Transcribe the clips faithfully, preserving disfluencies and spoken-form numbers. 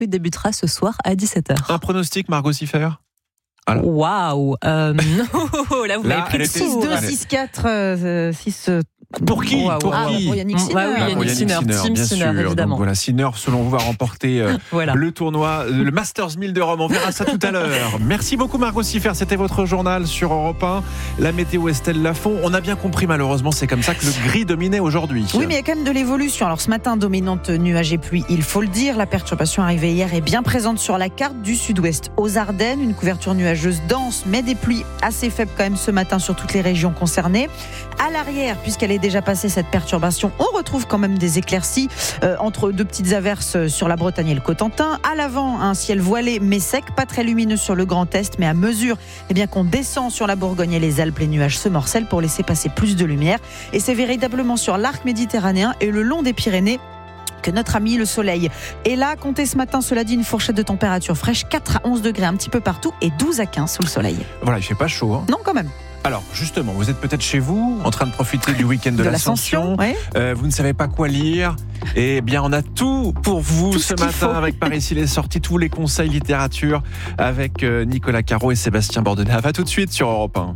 Il débutera ce soir à dix-sept heures. Un pronostic, Margot Siffer ? Waouh euh, Là, vous m'avez pris le six deux, six quatre, euh, six... Pour qui wow, Pour wow. qui ah, Pour Yannick Sinner. Bah oui, Yannick, pour Yannick Sinner, Sinner, Team bien Sinner, sûr. évidemment. Donc voilà, Sinner, selon vous, va remporter euh, voilà. le tournoi, le Masters mille de Rome. On verra ça tout à l'heure. Merci beaucoup, Margot Siffer. C'était votre journal sur Europe un. La météo, Estelle Lafont. On a bien compris, malheureusement, c'est comme ça que le gris dominait aujourd'hui. Oui, mais il y a quand même de l'évolution. Alors ce matin, dominante nuages et pluie, il faut le dire. La perturbation arrivée hier est bien présente sur la carte du sud-ouest aux Ardennes. Une couverture nuageuse dense, mais des pluies assez faibles quand même ce matin sur toutes les régions concernées. À l'arrière, puisqu'elle est déjà passée cette perturbation, on retrouve quand même des éclaircies euh, entre deux petites averses sur la Bretagne et le Cotentin. À l'avant, un ciel voilé mais sec, pas très lumineux sur le Grand Est, mais à mesure eh bien, qu'on descend sur la Bourgogne et les Alpes, les nuages se morcellent pour laisser passer plus de lumière. Et c'est véritablement sur l'arc méditerranéen et le long des Pyrénées que notre ami le soleil est là. Comptez ce matin, cela dit, une fourchette de température fraîche, quatre à onze degrés un petit peu partout et douze à quinze sous le soleil. Voilà, il fait pas chaud. Hein. Non, quand même. Alors, justement, vous êtes peut-être chez vous, en train de profiter du week-end de, de l'Ascension. l'Ascension, ouais. euh, vous ne savez pas quoi lire. Eh bien, on a tout pour vous tout ce, ce matin faut. avec Par ici les sorties, tous les conseils littérature avec euh, Nicolas Caro et Sébastien Bordenave. À tout de suite sur Europe un.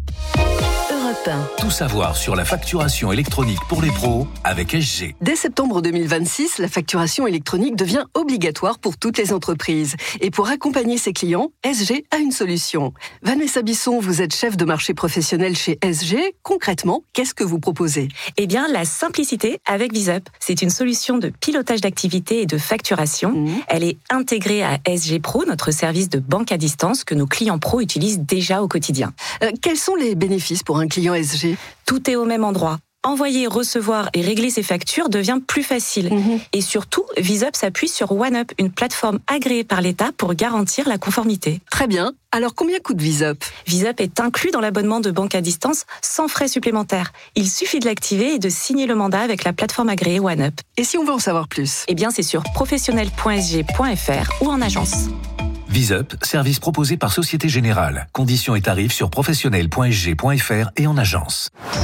Tout savoir sur la facturation électronique pour les pros avec S G. Dès septembre deux mille vingt-six, la facturation électronique devient obligatoire pour toutes les entreprises. Et pour accompagner ses clients, S G a une solution. Vanessa Bisson, vous êtes chef de marché professionnel chez S G. Concrètement, qu'est-ce que vous proposez ? Eh bien, la simplicité avec VisUp. C'est une solution de pilotage d'activité et de facturation. Mmh. Elle est intégrée à S G Pro, notre service de banque à distance que nos clients pros utilisent déjà au quotidien. Euh, quels sont les bénéfices pour un client S G ? Tout est au même endroit. Envoyer, recevoir et régler ses factures devient plus facile. Mmh. Et surtout, VisUp s'appuie sur OneUp, une plateforme agréée par l'État pour garantir la conformité. Très bien. Alors, combien coûte VisUp ? VisUp est inclus dans l'abonnement de banque à distance sans frais supplémentaires. Il suffit de l'activer et de signer le mandat avec la plateforme agréée OneUp. Et si on veut en savoir plus ? Eh bien, c'est sur professionnel point s g point f r ou en agence. VisUp, service proposé par Société Générale. Conditions et tarifs sur professionnel point s g point f r et en agence.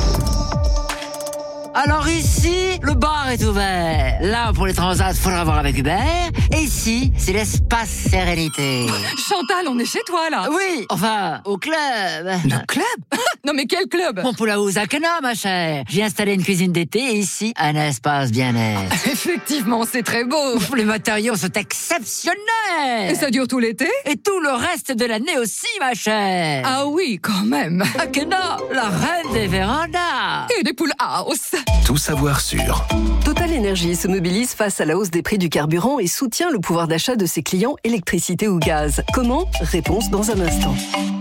Alors ici, le bar est ouvert. Là, pour les transats, il faudra voir avec Hubert. Et ici, c'est l'espace sérénité. Chantal, on est chez toi, là. Oui, enfin, au club. Le club ? Non, mais quel club ? Mon Poulaou Zakena, ma chère. J'ai installé une cuisine d'été et ici, un espace bien-être. Effectivement, c'est très beau. Les matériaux sont exceptionnels. Et ça dure tout l'été ? Et tout le reste de l'année aussi, ma chère. Ah oui, quand même. Akena, la reine des vérandas. Et des poules house. Tout savoir sur Total Énergie se mobilise face à la hausse des prix du carburant et soutient le pouvoir d'achat de ses clients électricité ou gaz. Comment ? Réponse dans un instant.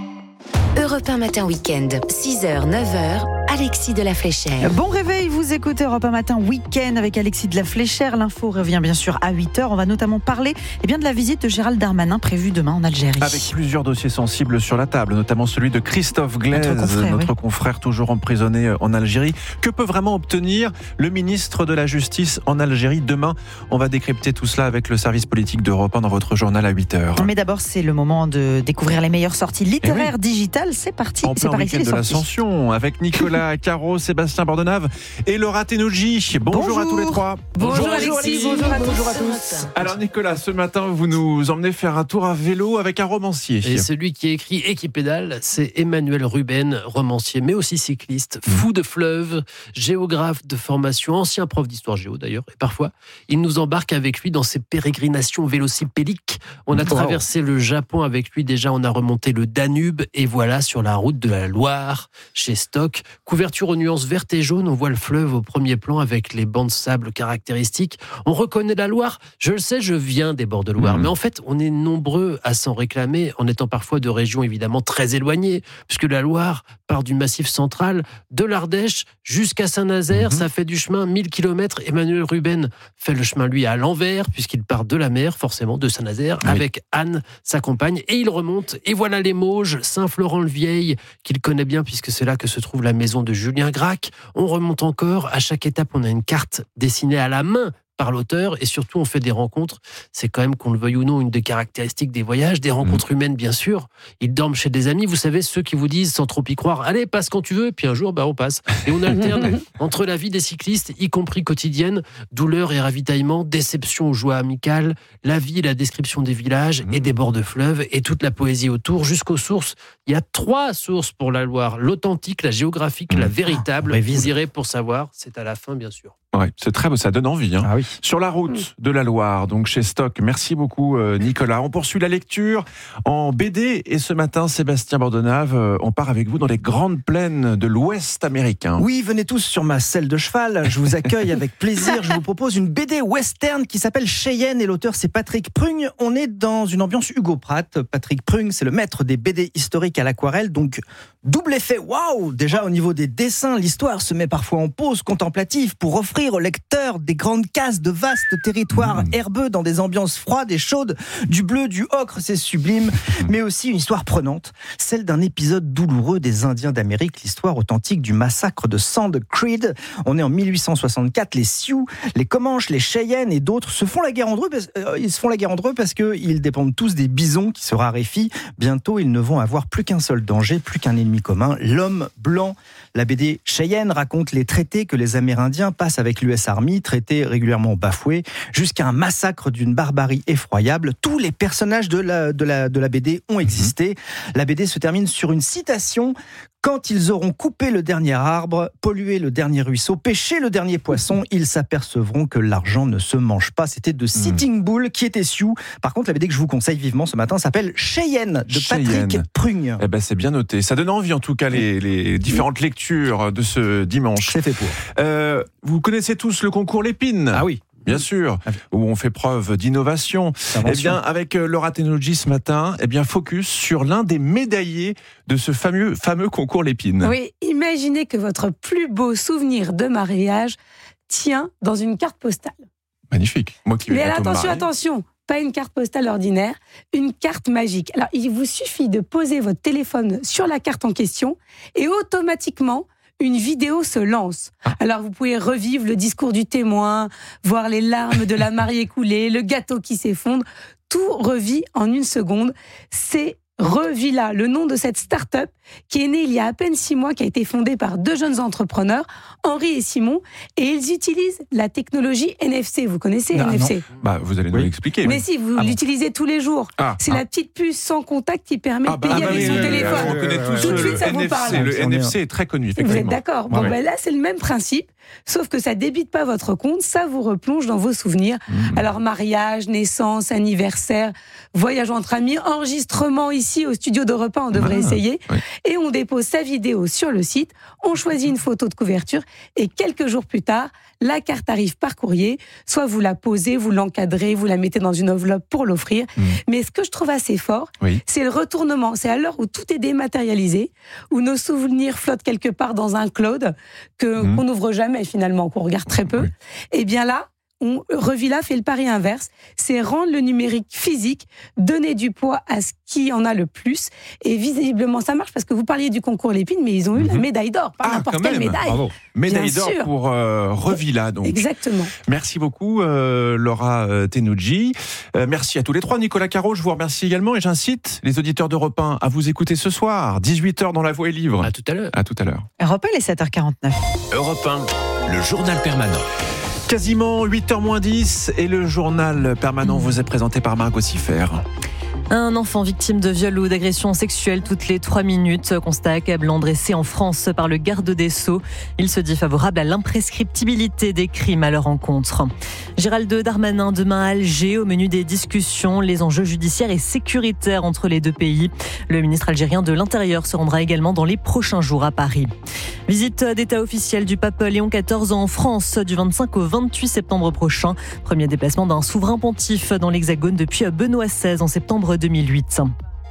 Europe un matin week-end, six heures, neuf heures, Alexis de la Fléchère. Bon réveil, vous écoutez Europe un matin week-end avec Alexis de la Fléchère. L'info revient bien sûr à huit heures. On va notamment parler eh bien, de la visite de Gérald Darmanin prévue demain en Algérie. Avec plusieurs dossiers sensibles sur la table, notamment celui de Christophe Glaise, notre confrère, notre oui. confrère toujours emprisonné en Algérie. Que peut vraiment obtenir le ministre de la Justice en Algérie demain ? On va décrypter tout cela avec le service politique d'Europe un dans votre journal à huit heures. Mais d'abord, c'est le moment de découvrir les meilleures sorties littéraires oui. digitales. C'est parti. En c'est plein par week-end ici les de sorties. l'Ascension avec Nicolas Caro, Sébastien Bordenave et Laura Tenouji. Bonjour, Bonjour. à tous les trois. Bonjour, Alexis. Bonjour à tous. Bonjour à tous. Alors Nicolas, ce matin vous nous emmenez faire un tour à vélo avec un romancier. Et celui qui écrit et qui pédale, c'est Emmanuel Ruben, romancier mais aussi cycliste, fou de fleuve, géographe de formation, ancien prof d'histoire géo d'ailleurs. Et parfois, il nous embarque avec lui dans ses pérégrinations vélocipédiques. On a Wow. traversé le Japon avec lui, déjà on a remonté le Danube et voilà sur la route de la Loire, chez Stock. Couverture aux nuances vertes et jaunes, on voit le fleuve au premier plan avec les bancs de sable caractéristiques. On reconnaît la Loire, je le sais, je viens des bords de Loire, mmh. mais en fait on est nombreux à s'en réclamer en étant parfois de régions évidemment très éloignées, puisque la Loire part du Massif central, de l'Ardèche jusqu'à Saint-Nazaire, mmh. ça fait du chemin mille kilomètres. Emmanuel Ruben fait le chemin lui à l'envers, puisqu'il part de la mer, forcément de Saint-Nazaire, oui. avec Anne, sa compagne, et il remonte, et voilà les Mauges, Saint-Florent-le-Vieil, qu'il connaît bien puisque c'est là que se trouve la maison de Julien Gracq. On remonte encore, à chaque étape on a une carte dessinée à la main par l'auteur et surtout on fait des rencontres. C'est quand même, qu'on le veuille ou non, une des caractéristiques des voyages, des rencontres mmh. humaines bien sûr. Ils dorment chez des amis, vous savez, ceux qui vous disent sans trop y croire, allez, passe quand tu veux, puis un jour bah, on passe. Et on alterne entre la vie des cyclistes, y compris quotidienne, douleur et ravitaillement, déception ou joie amicale, la vie et la description des villages mmh. et des bords de fleuves et toute la poésie autour, jusqu'aux sources. Il y a trois sources pour la Loire, l'authentique, la géographique, mmh. la véritable. Ah, vous irez pour savoir, c'est à la fin bien sûr. Ouais, c'est très beau, ça donne envie. Hein. Ah oui. Sur la route de la Loire, donc chez Stock. Merci beaucoup Nicolas. On poursuit la lecture en B D et ce matin, Sébastien Bordenave, on part avec vous dans les grandes plaines de l'Ouest américain. Oui, venez tous sur ma selle de cheval. Je vous accueille avec plaisir. Je vous propose une B D western qui s'appelle Cheyenne et l'auteur c'est Patrick Prung. On est dans une ambiance Hugo Pratt. Patrick Prung, c'est le maître des B D historiques à l'aquarelle, donc double effet. Waouh! Déjà au niveau des dessins, l'histoire se met parfois en pause contemplative pour offrir au lecteur des grandes cases de vastes territoires mmh. herbeux dans des ambiances froides et chaudes, du bleu, du ocre, c'est sublime, mais aussi une histoire prenante, celle d'un épisode douloureux des Indiens d'Amérique, l'histoire authentique du massacre de Sand Creek. On est en mille huit cent soixante-quatre, les Sioux, les Comanches, les Cheyennes et d'autres se font la guerre entre eux, parce, euh, ils se font la guerre entre eux parce qu'ils dépendent tous des bisons qui se raréfient. Bientôt, ils ne vont avoir plus qu'un seul danger, plus qu'un ennemi commun, l'homme blanc. La B D Cheyenne raconte les traités que les Amérindiens passent avec l'U S Army, traités régulièrement bafoués, jusqu'à un massacre d'une barbarie effroyable. Tous les personnages de la, de la, de la B D ont existé. La B D se termine sur une citation: quand ils auront coupé le dernier arbre, pollué le dernier ruisseau, pêché le dernier poisson, ils s'apercevront que l'argent ne se mange pas. C'était de Sitting Bull qui était Sioux. Par contre, la B D que je vous conseille vivement ce matin s'appelle Cheyenne de Cheyenne. Patrick Prung. Eh ben, c'est bien noté. Ça donne envie en tout cas les, les différentes lectures de ce dimanche. C'est fait pour. Euh, vous connaissez tous le concours Lépine? Ah oui. Bien sûr, où on fait preuve d'innovation. Eh bien, avec Laura Technologies ce matin, eh bien, focus sur l'un des médaillés de ce fameux, fameux concours Lépine. Oui, imaginez que votre plus beau souvenir de mariage tient dans une carte postale. Magnifique. Moi qui vais Mais alors, bientôt me attention, marier. attention, pas une carte postale ordinaire, une carte magique. Alors, il vous suffit de poser votre téléphone sur la carte en question et automatiquement, une vidéo se lance. Alors vous pouvez revivre le discours du témoin, voir les larmes de la mariée coulées, le gâteau qui s'effondre. Tout revit en une seconde. C'est Revilla, le nom de cette start-up qui est née il y a à peine six mois, qui a été fondée par deux jeunes entrepreneurs, Henri et Simon, et ils utilisent la technologie N F C. Vous connaissez non, N F C? Non. Bah, vous allez nous oui. l'expliquer. Mais oui. si, vous ah l'utilisez bon. tous les jours. Ah, c'est ah. la petite puce sans contact qui permet ah, de payer bah, avec oui, son oui, téléphone. Oui, on connaît tous tout de suite, le ça N F C. vous parle. Le N F C est très connu, effectivement. Vous êtes d'accord? Bon, ouais. ben là, c'est le même principe, sauf que ça débite pas votre compte, ça vous replonge dans vos souvenirs. Mmh. Alors, mariage, naissance, anniversaire, voyage entre amis, enregistrement ici au studio d'Europe un, on devrait ah, essayer. Oui. Et on dépose sa vidéo sur le site, on choisit une photo de couverture et quelques jours plus tard, la carte arrive par courrier. Soit vous la posez, vous l'encadrez, vous la mettez dans une enveloppe pour l'offrir. Mmh. Mais ce que je trouve assez fort, oui. c'est le retournement. C'est à l'heure où tout est dématérialisé, où nos souvenirs flottent quelque part dans un cloud que, mmh. qu'on n'ouvre jamais finalement, qu'on regarde très peu. Oui. Et bien là, on, Revilla fait le pari inverse, c'est rendre le numérique physique, donner du poids à ce qui en a le plus, et visiblement ça marche parce que vous parliez du concours Lépine, mais ils ont eu mmh. la médaille d'or, pas ah, n'importe quelle médaille. Bravo. Médaille Bien d'or sûr. pour euh, Revilla donc. Exactement. Merci beaucoup euh, Laura euh, Technologies. Euh, merci à tous les trois. Nicolas Caro, je vous remercie également et j'incite les auditeurs d'Europe un à vous écouter ce soir, dix-huit heures dans La Voix et Livre. À tout à l'heure. À tout à l'heure. Europe un, les sept heures quarante-neuf. Europe un, le journal permanent. Quasiment huit heures moins dix et le journal permanent vous est présenté par Margot Siffer. Un enfant victime de viol ou d'agression sexuelle toutes les trois minutes. Constat accablant dressé en France par le garde des Sceaux. Il se dit favorable à l'imprescriptibilité des crimes à leur encontre. Gérald Darmanin demain à Alger. Au menu des discussions, les enjeux judiciaires et sécuritaires entre les deux pays. Le ministre algérien de l'Intérieur se rendra également dans les prochains jours à Paris. Visite d'état officielle du pape Léon quatorze en France du vingt-cinq au vingt-huit septembre prochain. Premier déplacement d'un souverain pontife dans l'Hexagone depuis Benoît seize en septembre deux mille huit.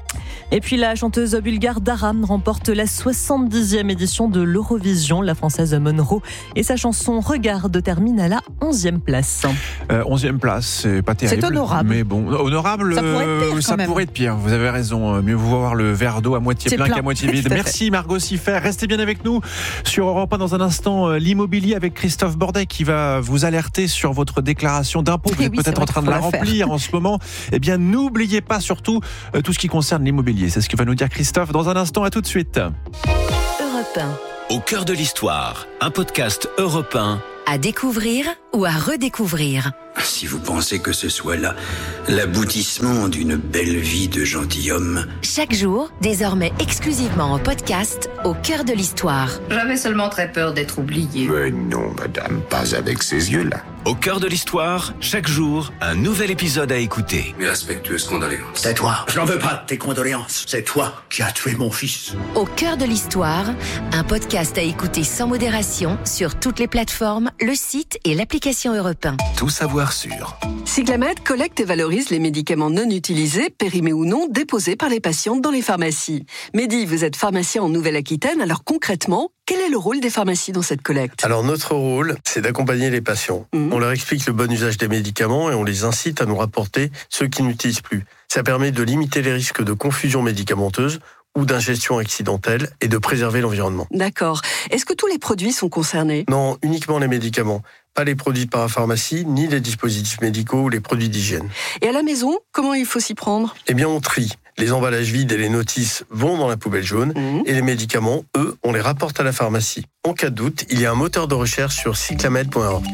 Et puis la chanteuse bulgare Dara remporte la soixante-dixième édition de l'Eurovision. La française Monroe et sa chanson Regarde termine à la onzième place. Euh, onzième place, c'est pas terrible. C'est honorable. Mais bon, honorable, Ça pourrait être pire, euh, quand ça même. pourrait être pire. Vous avez raison. Mieux vaut voir le verre d'eau à moitié C'est plein, plein. qu'à moitié vide. Tout à fait. Merci Margot Siffert. Restez bien avec nous sur Europe un. Dans un instant, euh, l'immobilier avec Christophe Bordet qui va vous alerter sur votre déclaration d'impôt. Vous Eh êtes oui, c'est peut-être vrai en train de qu'il la faut la faire. remplir en ce moment. Eh bien, n'oubliez pas surtout euh, tout ce qui concerne l'immobilier. C'est ce que va nous dire Christophe dans un instant. À tout de suite. Europe un. Au cœur de l'histoire, un podcast Europe un. À découvrir ou à redécouvrir. Si vous pensez que ce soit là l'aboutissement d'une belle vie de gentilhomme. Chaque jour, désormais exclusivement en podcast, au cœur de l'histoire. J'avais seulement très peur d'être oublié. Mais non, madame, pas avec ces yeux-là. Au cœur de l'histoire, chaque jour, un nouvel épisode à écouter. Mes respectueuses condoléances. C'est toi. Je n'en veux pas de tes condoléances. C'est toi qui as tué mon fils. Au cœur de l'histoire, un podcast à écouter sans modération sur toutes les plateformes, le site et l'application Europe un. Tout savoir sur. Cyclamed collecte et valorise les médicaments non utilisés, périmés ou non, déposés par les patientes dans les pharmacies. Mehdi, vous êtes pharmacien en Nouvelle-Aquitaine, alors concrètement, quel est le rôle des pharmacies dans cette collecte ? Alors notre rôle, c'est d'accompagner les patients. Mmh. On leur explique le bon usage des médicaments et on les incite à nous rapporter ceux qui n'utilisent plus. Ça permet de limiter les risques de confusion médicamenteuse ou d'ingestion accidentelle et de préserver l'environnement. D'accord. Est-ce que tous les produits sont concernés ? Non, uniquement les médicaments. Pas les produits de parapharmacie, ni les dispositifs médicaux ou les produits d'hygiène. Et à la maison, comment il faut s'y prendre ? Eh bien, on trie. Les emballages vides et les notices vont dans la poubelle jaune mmh. et les médicaments, eux, on les rapporte à la pharmacie. En cas de doute, il y a un moteur de recherche sur cyclamed point org.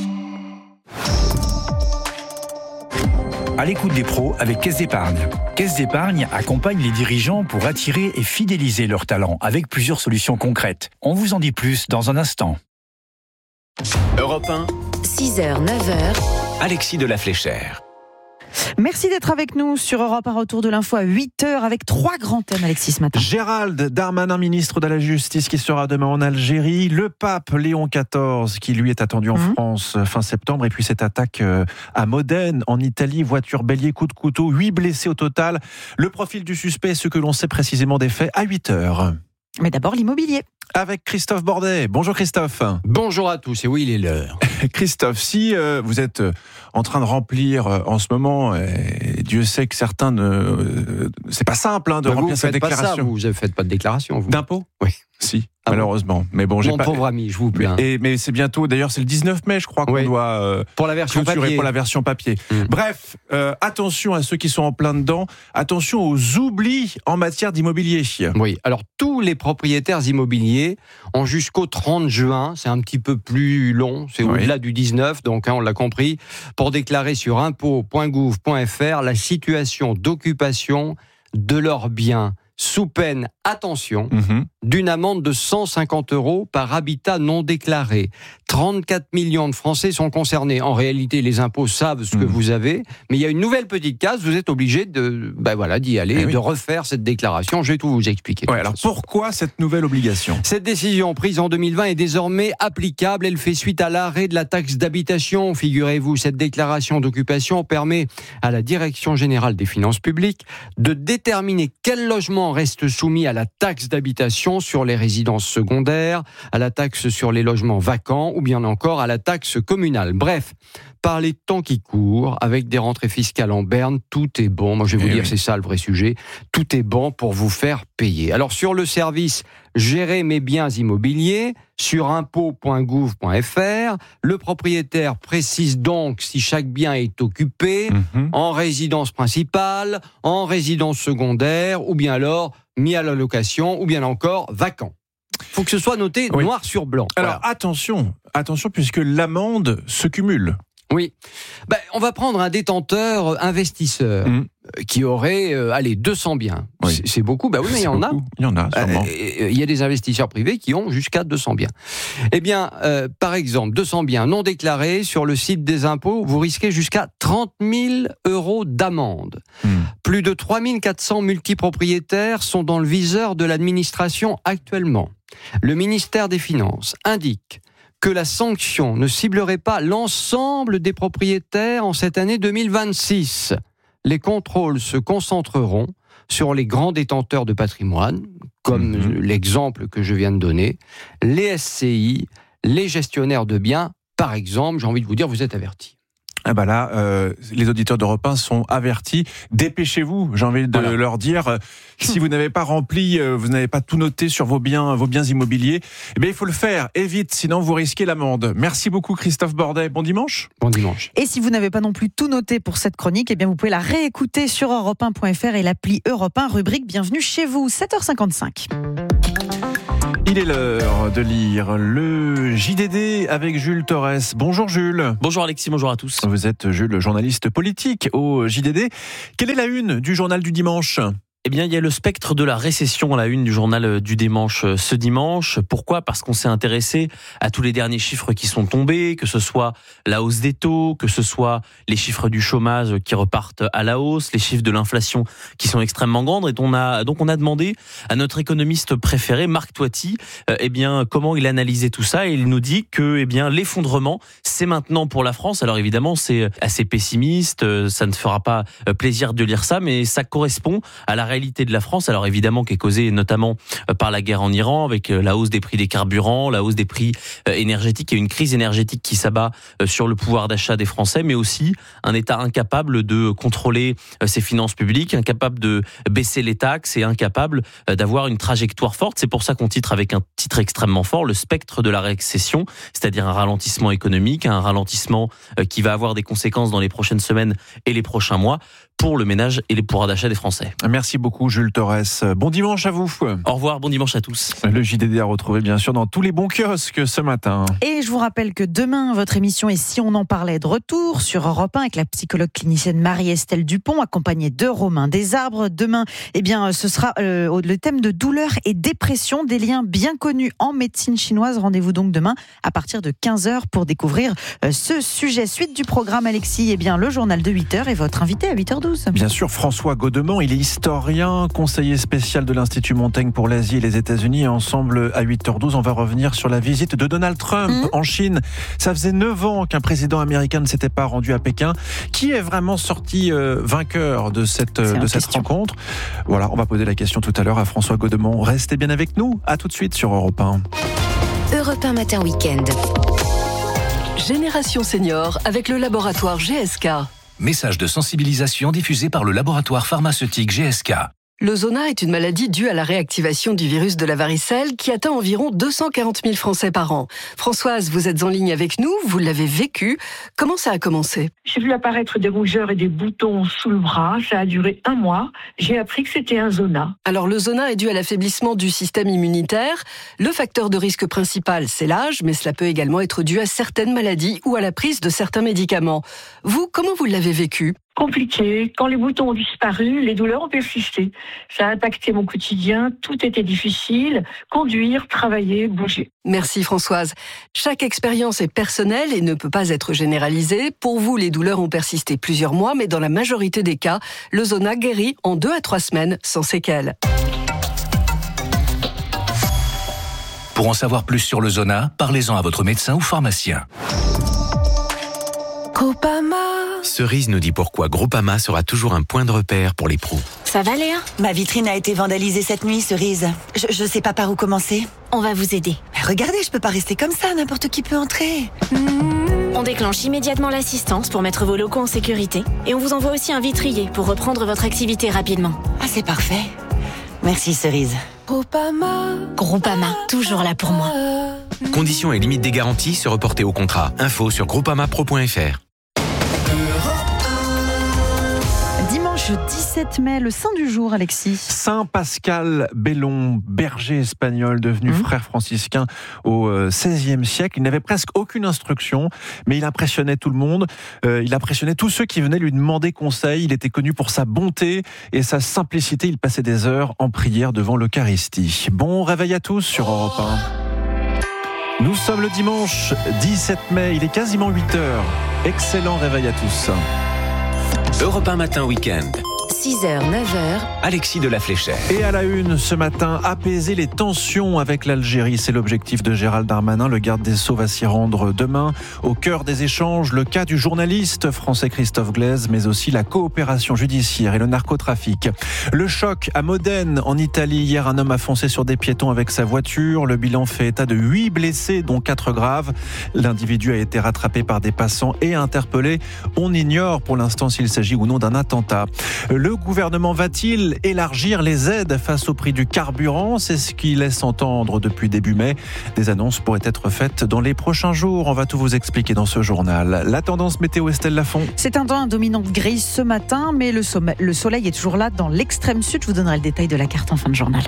À l'écoute des pros avec Caisse d'Épargne. Caisse d'Épargne accompagne les dirigeants pour attirer et fidéliser leurs talents avec plusieurs solutions concrètes. On vous en dit plus dans un instant. Europe un. six heures, neuf heures. Alexis de la Fléchère. Merci d'être avec nous sur Europe un. Retour de l'info à huit heures avec trois grands thèmes, Alexis, ce matin. Gérald Darmanin, ministre de la Justice, qui sera demain en Algérie. Le pape Léon quatorze, qui lui est attendu en mmh. France fin septembre. Et puis cette attaque à Modène, en Italie. Voiture bélier, coup de couteau, huit blessés au total. Le profil du suspect, ce que l'on sait précisément des faits, à huit heures. Mais d'abord l'immobilier. Avec Christophe Bordet. Bonjour Christophe. Bonjour à tous, et oui, il est l'heure. Christophe, si euh, vous êtes en train de remplir euh, en ce moment, et Dieu sait que certains ne... Euh, c'est pas simple hein, de bah remplir vous cette faites déclaration. Pas ça, vous ne faites pas de déclaration, vous. D'impôt ? Oui. Si, ah malheureusement. Bon. Mais bon, j'ai Mon pas... pauvre ami, je vous plains. Et, mais c'est bientôt, d'ailleurs, c'est le dix-neuf mai, je crois, qu'on oui. doit euh, pour la version papier. pour la version papier. Mmh. Bref, euh, attention à ceux qui sont en plein dedans. Attention aux oublis en matière d'immobilier. Oui, alors tous les propriétaires immobiliers ont jusqu'au trente juin, c'est un petit peu plus long, c'est oui. au-delà du dix-neuf, donc hein, on l'a compris, pour déclarer sur impôt point gouv point f r la situation d'occupation de leurs biens sous peine, attention, mmh. d'une amende de cent cinquante euros par habitat non déclaré. trente-quatre millions de Français sont concernés. En réalité, les impôts savent ce mmh. que vous avez, mais il y a une nouvelle petite case, vous êtes obligé de, ben voilà, d'y aller, eh oui. de refaire cette déclaration. Je vais tout vous expliquer. Ouais, alors pourquoi cette nouvelle obligation ? Cette décision prise en deux mille vingt est désormais applicable. Elle fait suite à l'arrêt de la taxe d'habitation. Figurez-vous, cette déclaration d'occupation permet à la Direction générale des finances publiques de déterminer quel logement reste soumis à la taxe d'habitation sur les résidences secondaires, à la taxe sur les logements vacants ou bien encore à la taxe communale. Bref, par les temps qui courent, avec des rentrées fiscales en berne, tout est bon. Moi, je vais vous Et dire, oui. c'est ça le vrai sujet. Tout est bon pour vous faire payer. Alors, sur le service Gérer mes biens immobiliers, sur impôt point gouv point f r, le propriétaire précise donc si chaque bien est occupé mmh. en résidence principale, en résidence secondaire, ou bien alors mis à la location, ou bien encore vacant. Il faut que ce soit noté oui. noir sur blanc. Alors voilà. attention, attention puisque l'amende se cumule. Oui. Ben, on va prendre un détenteur investisseur mmh. qui aurait, euh, allez, deux cents biens. Oui. C'est, c'est beaucoup, ben oui, mais il y en beaucoup. a. Il y en a, sûrement. Euh, il y a des investisseurs privés qui ont jusqu'à deux cents biens. Eh bien, euh, par exemple, deux cents biens non déclarés sur le site des impôts, vous risquez jusqu'à trente mille euros d'amende. Mmh. Plus de trois mille quatre cents multipropriétaires sont dans le viseur de l'administration actuellement. Le ministère des Finances indique que la sanction ne ciblerait pas l'ensemble des propriétaires en cette année deux mille vingt-six. Les contrôles se concentreront sur les grands détenteurs de patrimoine, comme mmh. l'exemple que je viens de donner, les S C I, les gestionnaires de biens, par exemple. J'ai envie de vous dire, vous êtes avertis. Ah bah là, euh, les auditeurs d'Europe un sont avertis. Dépêchez-vous, j'ai envie de voilà. leur dire. Euh, si vous n'avez pas rempli, euh, vous n'avez pas tout noté sur vos biens, vos biens immobiliers, eh bien il faut le faire, et vite, sinon vous risquez l'amende. Merci beaucoup Christophe Bordet. Bon dimanche. Bon dimanche. Et si vous n'avez pas non plus tout noté pour cette chronique, eh bien vous pouvez la réécouter sur europe un point f r et l'appli Europe un, rubrique Bienvenue chez vous, sept heures cinquante-cinq. Il est l'heure de lire le J D D avec Jules Torres. Bonjour Jules. Bonjour Alexis, bonjour à tous. Vous êtes Jules, journaliste politique au J D D. Quelle est la une du journal du dimanche ? Eh bien, il y a le spectre de la récession à la une du journal du dimanche ce dimanche. Pourquoi ? Parce qu'on s'est intéressé à tous les derniers chiffres qui sont tombés, que ce soit la hausse des taux, que ce soit les chiffres du chômage qui repartent à la hausse, les chiffres de l'inflation qui sont extrêmement grandes. Et on a, donc on a demandé à notre économiste préféré, Marc Toiti, euh, eh bien, comment il analysait tout ça. Et il nous dit que eh bien, l'effondrement, c'est maintenant pour la France. Alors évidemment, c'est assez pessimiste, ça ne fera pas plaisir de lire ça, mais ça correspond à la réalité de la France, alors évidemment qui est causée notamment par la guerre en Iran, avec la hausse des prix des carburants, la hausse des prix énergétiques et une crise énergétique qui s'abat sur le pouvoir d'achat des Français, mais aussi un État incapable de contrôler ses finances publiques, incapable de baisser les taxes et incapable d'avoir une trajectoire forte. C'est pour ça qu'on titre avec un titre extrêmement fort, le spectre de la récession, c'est-à-dire un ralentissement économique, un ralentissement qui va avoir des conséquences dans les prochaines semaines et les prochains mois pour le ménage et les pouvoirs d'achat des Français. Merci beaucoup Jules Torres. Bon dimanche à vous. Au revoir, bon dimanche à tous. Le J D D à retrouver bien sûr dans tous les bons kiosques ce matin. Et je vous rappelle que demain, votre émission est Si on en parlait de retour sur Europe un avec la psychologue clinicienne Marie-Estelle Dupont, accompagnée de Romain Desarbres. Demain, eh bien, ce sera euh, le thème de douleur et dépression, des liens bien connus en médecine chinoise. Rendez-vous donc demain à partir de quinze heures pour découvrir euh, ce sujet. Suite du programme, Alexis, eh bien, le journal de huit heures et votre invité à huit heures douze. Bien sûr, François Godement, il est historien, conseiller spécial de l'Institut Montaigne pour l'Asie et les États-Unis. Et ensemble, à huit heures douze, on va revenir sur la visite de Donald Trump mmh. en Chine. Ça faisait neuf ans qu'un président américain ne s'était pas rendu à Pékin. Qui est vraiment sorti euh, vainqueur de cette, euh, de cette rencontre ? Voilà, on va poser la question tout à l'heure à François Godement. Restez bien avec nous. À tout de suite sur Europe un. Europe un Matin Week-end. Génération Senior avec le laboratoire G S K. Message de sensibilisation diffusé par le laboratoire pharmaceutique G S K. Le zona est une maladie due à la réactivation du virus de la varicelle qui atteint environ deux cent quarante mille Français par an. Françoise, vous êtes en ligne avec nous, vous l'avez vécu. Comment ça a commencé ? J'ai vu apparaître des rougeurs et des boutons sous le bras. Ça a duré un mois. J'ai appris que c'était un zona. Alors le zona est dû à l'affaiblissement du système immunitaire. Le facteur de risque principal, c'est l'âge, mais cela peut également être dû à certaines maladies ou à la prise de certains médicaments. Vous, comment vous l'avez vécu ? Compliqué. Quand les boutons ont disparu, les douleurs ont persisté. Ça a impacté mon quotidien. Tout était difficile. Conduire, travailler, bouger. Merci Françoise. Chaque expérience est personnelle et ne peut pas être généralisée. Pour vous, les douleurs ont persisté plusieurs mois, mais dans la majorité des cas, le zona guérit en deux à trois semaines sans séquelles. Pour en savoir plus sur le zona, parlez-en à votre médecin ou pharmacien. Groupama. Cerise nous dit pourquoi Groupama sera toujours un point de repère pour les pros. Ça va Léa ? Ma vitrine a été vandalisée cette nuit, Cerise. Je, je sais pas par où commencer. On va vous aider. Mais regardez, je peux pas rester comme ça, n'importe qui peut entrer. On déclenche immédiatement l'assistance pour mettre vos locaux en sécurité. Et on vous envoie aussi un vitrier pour reprendre votre activité rapidement. Ah, c'est parfait. Merci Cerise. Groupama. Groupama, toujours là pour moi. Conditions et limites des garanties se reporter au contrat. Info sur groupamapro point f r. Dimanche dix-sept mai, le saint du jour, Alexis. Saint Pascal Bellon, berger espagnol devenu mmh. frère franciscain au seizième siècle. Il n'avait presque aucune instruction, mais il impressionnait tout le monde. Euh, il impressionnait tous ceux qui venaient lui demander conseil. Il était connu pour sa bonté et sa simplicité. Il passait des heures en prière devant l'Eucharistie. Bon réveil à tous sur Europe un. Nous sommes le dimanche dix-sept mai, il est quasiment huit heures. Excellent réveil à tous. Europe un Matin Week-end. six heures, neuf heures. Alexis de la Fléchère. Et à la une ce matin, apaiser les tensions avec l'Algérie. C'est l'objectif de Gérald Darmanin. Le garde des Sceaux va s'y rendre demain. Au cœur des échanges, le cas du journaliste français Christophe Glaise, mais aussi la coopération judiciaire et le narcotrafic. Le choc à Modène, en Italie. Hier, un homme a foncé sur des piétons avec sa voiture. Le bilan fait état de huit blessés, dont quatre graves. L'individu a été rattrapé par des passants et interpellé. On ignore pour l'instant s'il s'agit ou non d'un attentat. Le gouvernement va-t-il élargir les aides face au prix du carburant ? C'est ce qu'il laisse entendre depuis début mai. Des annonces pourraient être faites dans les prochains jours. On va tout vous expliquer dans ce journal. La tendance météo, Estelle Lafont. C'est un temps à dominante grise ce matin, mais le, somme- le soleil est toujours là dans l'extrême sud. Je vous donnerai le détail de la carte en fin de journal.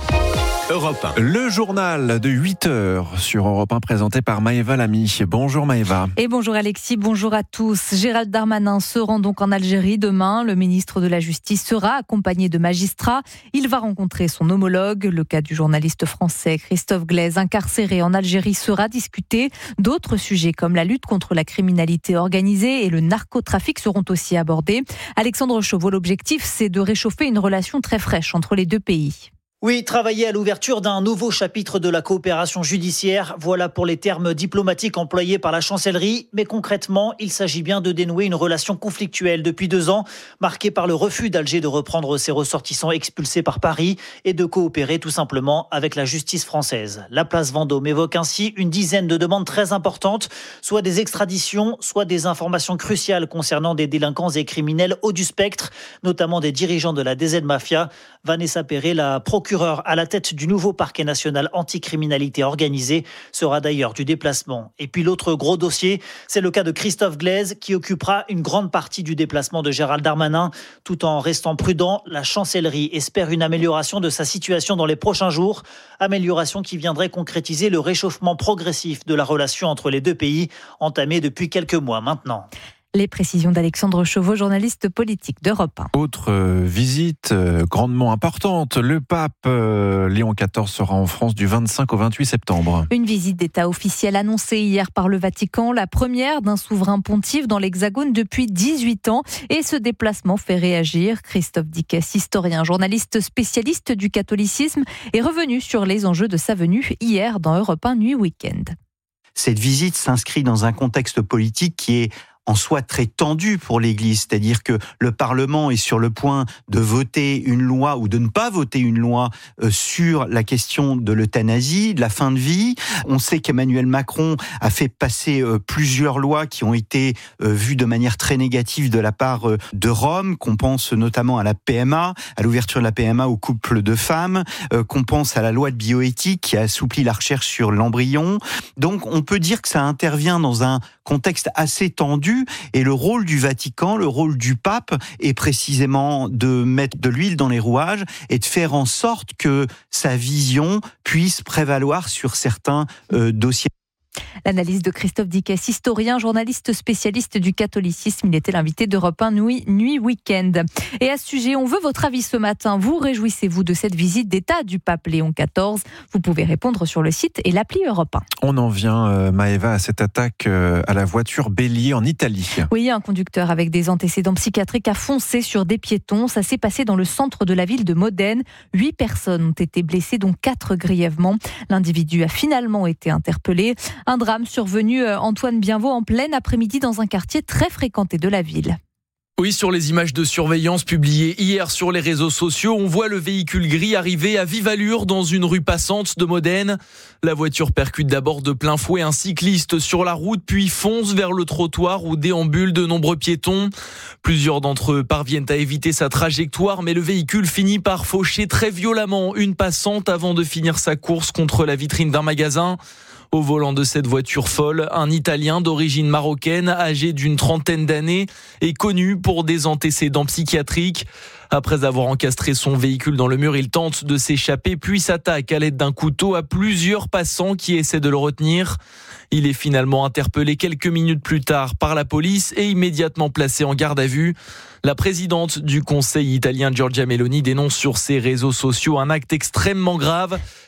Europe un. Le journal de huit heures sur Europe un présenté par Maëva Lamy. Bonjour Maëva. Et bonjour Alexis, bonjour à tous. Gérald Darmanin se rend donc en Algérie demain. Le ministre de la Justice sera accompagné de magistrats. Il va rencontrer son homologue. Le cas du journaliste français Christophe Glaise, incarcéré en Algérie, sera discuté. D'autres sujets comme la lutte contre la criminalité organisée et le narcotrafic seront aussi abordés. Alexandre Chauveau, l'objectif, c'est de réchauffer une relation très fraîche entre les deux pays. Oui, travailler à l'ouverture d'un nouveau chapitre de la coopération judiciaire, voilà pour les termes diplomatiques employés par la chancellerie. Mais concrètement, il s'agit bien de dénouer une relation conflictuelle depuis deux ans, marquée par le refus d'Alger de reprendre ses ressortissants expulsés par Paris et de coopérer tout simplement avec la justice française. La place Vendôme évoque ainsi une dizaine de demandes très importantes, soit des extraditions, soit des informations cruciales concernant des délinquants et criminels hauts du spectre, notamment des dirigeants de la D Z Mafia. Vanessa Perret, la procureure à la tête du nouveau parquet national anticriminalité organisée, sera d'ailleurs du déplacement. Et puis l'autre gros dossier, c'est le cas de Christophe Glaise qui occupera une grande partie du déplacement de Gérald Darmanin. Tout en restant prudent, la chancellerie espère une amélioration de sa situation dans les prochains jours. Amélioration qui viendrait concrétiser le réchauffement progressif de la relation entre les deux pays, entamé depuis quelques mois maintenant. Les précisions d'Alexandre Chauveau, journaliste politique d'Europe un. Autre euh, visite euh, grandement importante, le pape euh, Léon quatorze sera en France du vingt-cinq au vingt-huit septembre. Une visite d'État officielle annoncée hier par le Vatican, la première d'un souverain pontife dans l'Hexagone depuis dix-huit ans. Et ce déplacement fait réagir. Christophe Dickès, historien, journaliste spécialiste du catholicisme, est revenu sur les enjeux de sa venue hier dans Europe un Nuit Week-end. Cette visite s'inscrit dans un contexte politique qui est en soi très tendu pour l'Église, c'est-à-dire que le Parlement est sur le point de voter une loi ou de ne pas voter une loi sur la question de l'euthanasie, de la fin de vie. On sait qu'Emmanuel Macron a fait passer plusieurs lois qui ont été vues de manière très négative de la part de Rome, qu'on pense notamment à la P M A, à l'ouverture de la P M A aux couples de femmes, qu'on pense à la loi de bioéthique qui a assoupli la recherche sur l'embryon. Donc on peut dire que ça intervient dans un contexte assez tendu. Et le rôle du Vatican, le rôle du pape est précisément de mettre de l'huile dans les rouages et de faire en sorte que sa vision puisse prévaloir sur certains euh, dossiers. L'analyse de Christophe Dickès, historien, journaliste spécialiste du catholicisme. Il était l'invité d'Europe un Nuit, Nuit Week-end. Et à ce sujet, on veut votre avis ce matin. Vous réjouissez-vous de cette visite d'État du pape Léon quatorze ? Vous pouvez répondre sur le site et l'appli Europe un. On en vient, euh, Maëva, à cette attaque euh, à la voiture bélier en Italie. Oui, un conducteur avec des antécédents psychiatriques a foncé sur des piétons. Ça s'est passé dans le centre de la ville de Modène. Huit personnes ont été blessées, dont quatre grièvement. L'individu a finalement été interpellé. Un drame survenu, Antoine Bienvaux, en plein après-midi dans un quartier très fréquenté de la ville. Oui, sur les images de surveillance publiées hier sur les réseaux sociaux, on voit le véhicule gris arriver à vive allure dans une rue passante de Modène. La voiture percute d'abord de plein fouet un cycliste sur la route, puis fonce vers le trottoir où déambulent de nombreux piétons. Plusieurs d'entre eux parviennent à éviter sa trajectoire, mais le véhicule finit par faucher très violemment une passante avant de finir sa course contre la vitrine d'un magasin. Au volant de cette voiture folle, un Italien d'origine marocaine, âgé d'une trentaine d'années, est connu pour des antécédents psychiatriques. Après avoir encastré son véhicule dans le mur, il tente de s'échapper, puis s'attaque à l'aide d'un couteau à plusieurs passants qui essaient de le retenir. Il est finalement interpellé quelques minutes plus tard par la police et immédiatement placé en garde à vue. La présidente du Conseil italien, Giorgia Meloni, dénonce sur ses réseaux sociaux un acte extrêmement grave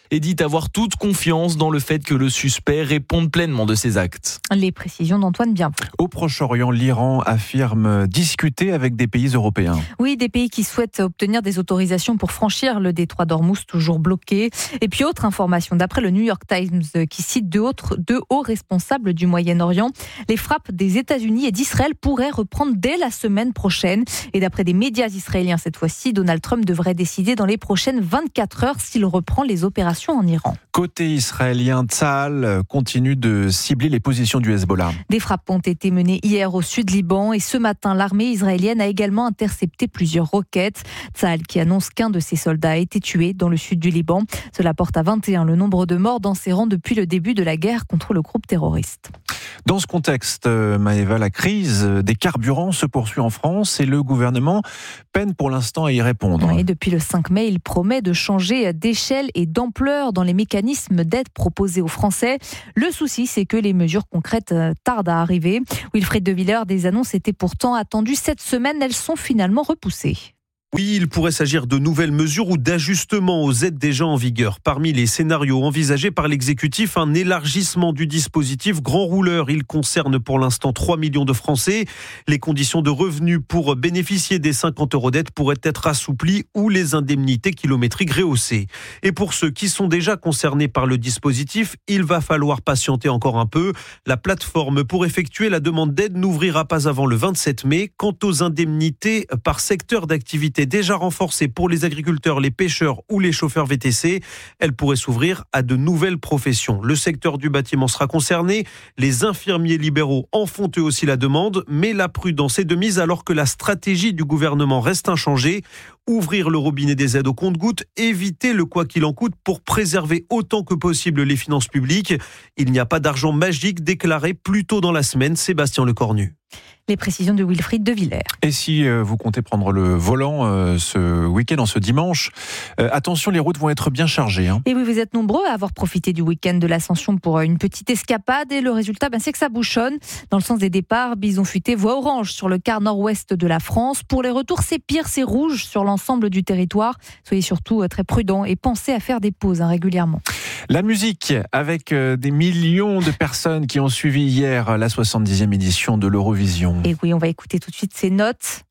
et dit avoir toute confiance dans le fait que le suspect réponde pleinement de ses actes. Les précisions d'Antoine Bienvaux. Au Proche-Orient, l'Iran affirme discuter avec des pays européens. Oui, des pays qui souhaitent obtenir des autorisations pour franchir le détroit d'Ormuz, toujours bloqué. Et puis autre information, d'après le New York Times, qui cite deux, autres, deux hauts responsables du Moyen-Orient, les frappes des États-Unis et d'Israël pourraient reprendre dès la semaine prochaine. Et d'après des médias israéliens cette fois-ci, Donald Trump devrait décider dans les prochaines vingt-quatre heures s'il reprend les opérations en Iran. Côté israélien, Tsahal continue de cibler les positions du Hezbollah. Des frappes ont été menées hier au sud Liban et ce matin, l'armée israélienne a également intercepté plusieurs roquettes. Tsahal qui annonce qu'un de ses soldats a été tué dans le sud du Liban. Cela porte à vingt et un le nombre de morts dans ses rangs depuis le début de la guerre contre le groupe terroriste. Dans ce contexte, Maëva, la crise des carburants se poursuit en France et le gouvernement peine pour l'instant à y répondre. Oui, depuis le cinq mai, il promet de changer d'échelle et d'ampleur dans les mécanismes d'aide proposés aux Français. Le souci, c'est que les mesures concrètes tardent à arriver. Wilfried De Villers, des annonces étaient pourtant attendues cette semaine, elles sont finalement repoussées. Oui, il pourrait s'agir de nouvelles mesures ou d'ajustements aux aides déjà en vigueur. Parmi les scénarios envisagés par l'exécutif, un élargissement du dispositif grand rouleur. Il concerne pour l'instant trois millions de Français. Les conditions de revenus pour bénéficier des cinquante euros d'aide pourraient être assouplies ou les indemnités kilométriques rehaussées. Et pour ceux qui sont déjà concernés par le dispositif, il va falloir patienter encore un peu. La plateforme pour effectuer la demande d'aide n'ouvrira pas avant le vingt-sept mai. Quant aux indemnités par secteur d'activité déjà renforcée pour les agriculteurs, les pêcheurs ou les chauffeurs V T C, elle pourrait s'ouvrir à de nouvelles professions. Le secteur du bâtiment sera concerné, les infirmiers libéraux en font eux aussi la demande, mais la prudence est de mise alors que la stratégie du gouvernement reste inchangée. Ouvrir le robinet des aides au compte-gouttes, éviter le quoi qu'il en coûte pour préserver autant que possible les finances publiques. Il n'y a pas d'argent magique, déclaré plus tôt dans la semaine Sébastien Lecornu. Les précisions de Wilfried De Villers. Et si euh, vous comptez prendre le volant euh, ce week-end, en ce dimanche, euh, attention, les routes vont être bien chargées. Hein. Et oui, vous êtes nombreux à avoir profité du week-end de l'Ascension pour une petite escapade. Et le résultat, ben, c'est que ça bouchonne. Dans le sens des départs, Bison Futé voie orange sur le quart nord-ouest de la France. Pour les retours, c'est pire, c'est rouge sur l'ensemble du territoire. Soyez surtout très prudents et pensez à faire des pauses hein, régulièrement. La musique, avec euh, des millions de personnes qui ont suivi hier la soixante-dixième édition de l'Eurovision. Et oui, on va écouter tout de suite ces notes.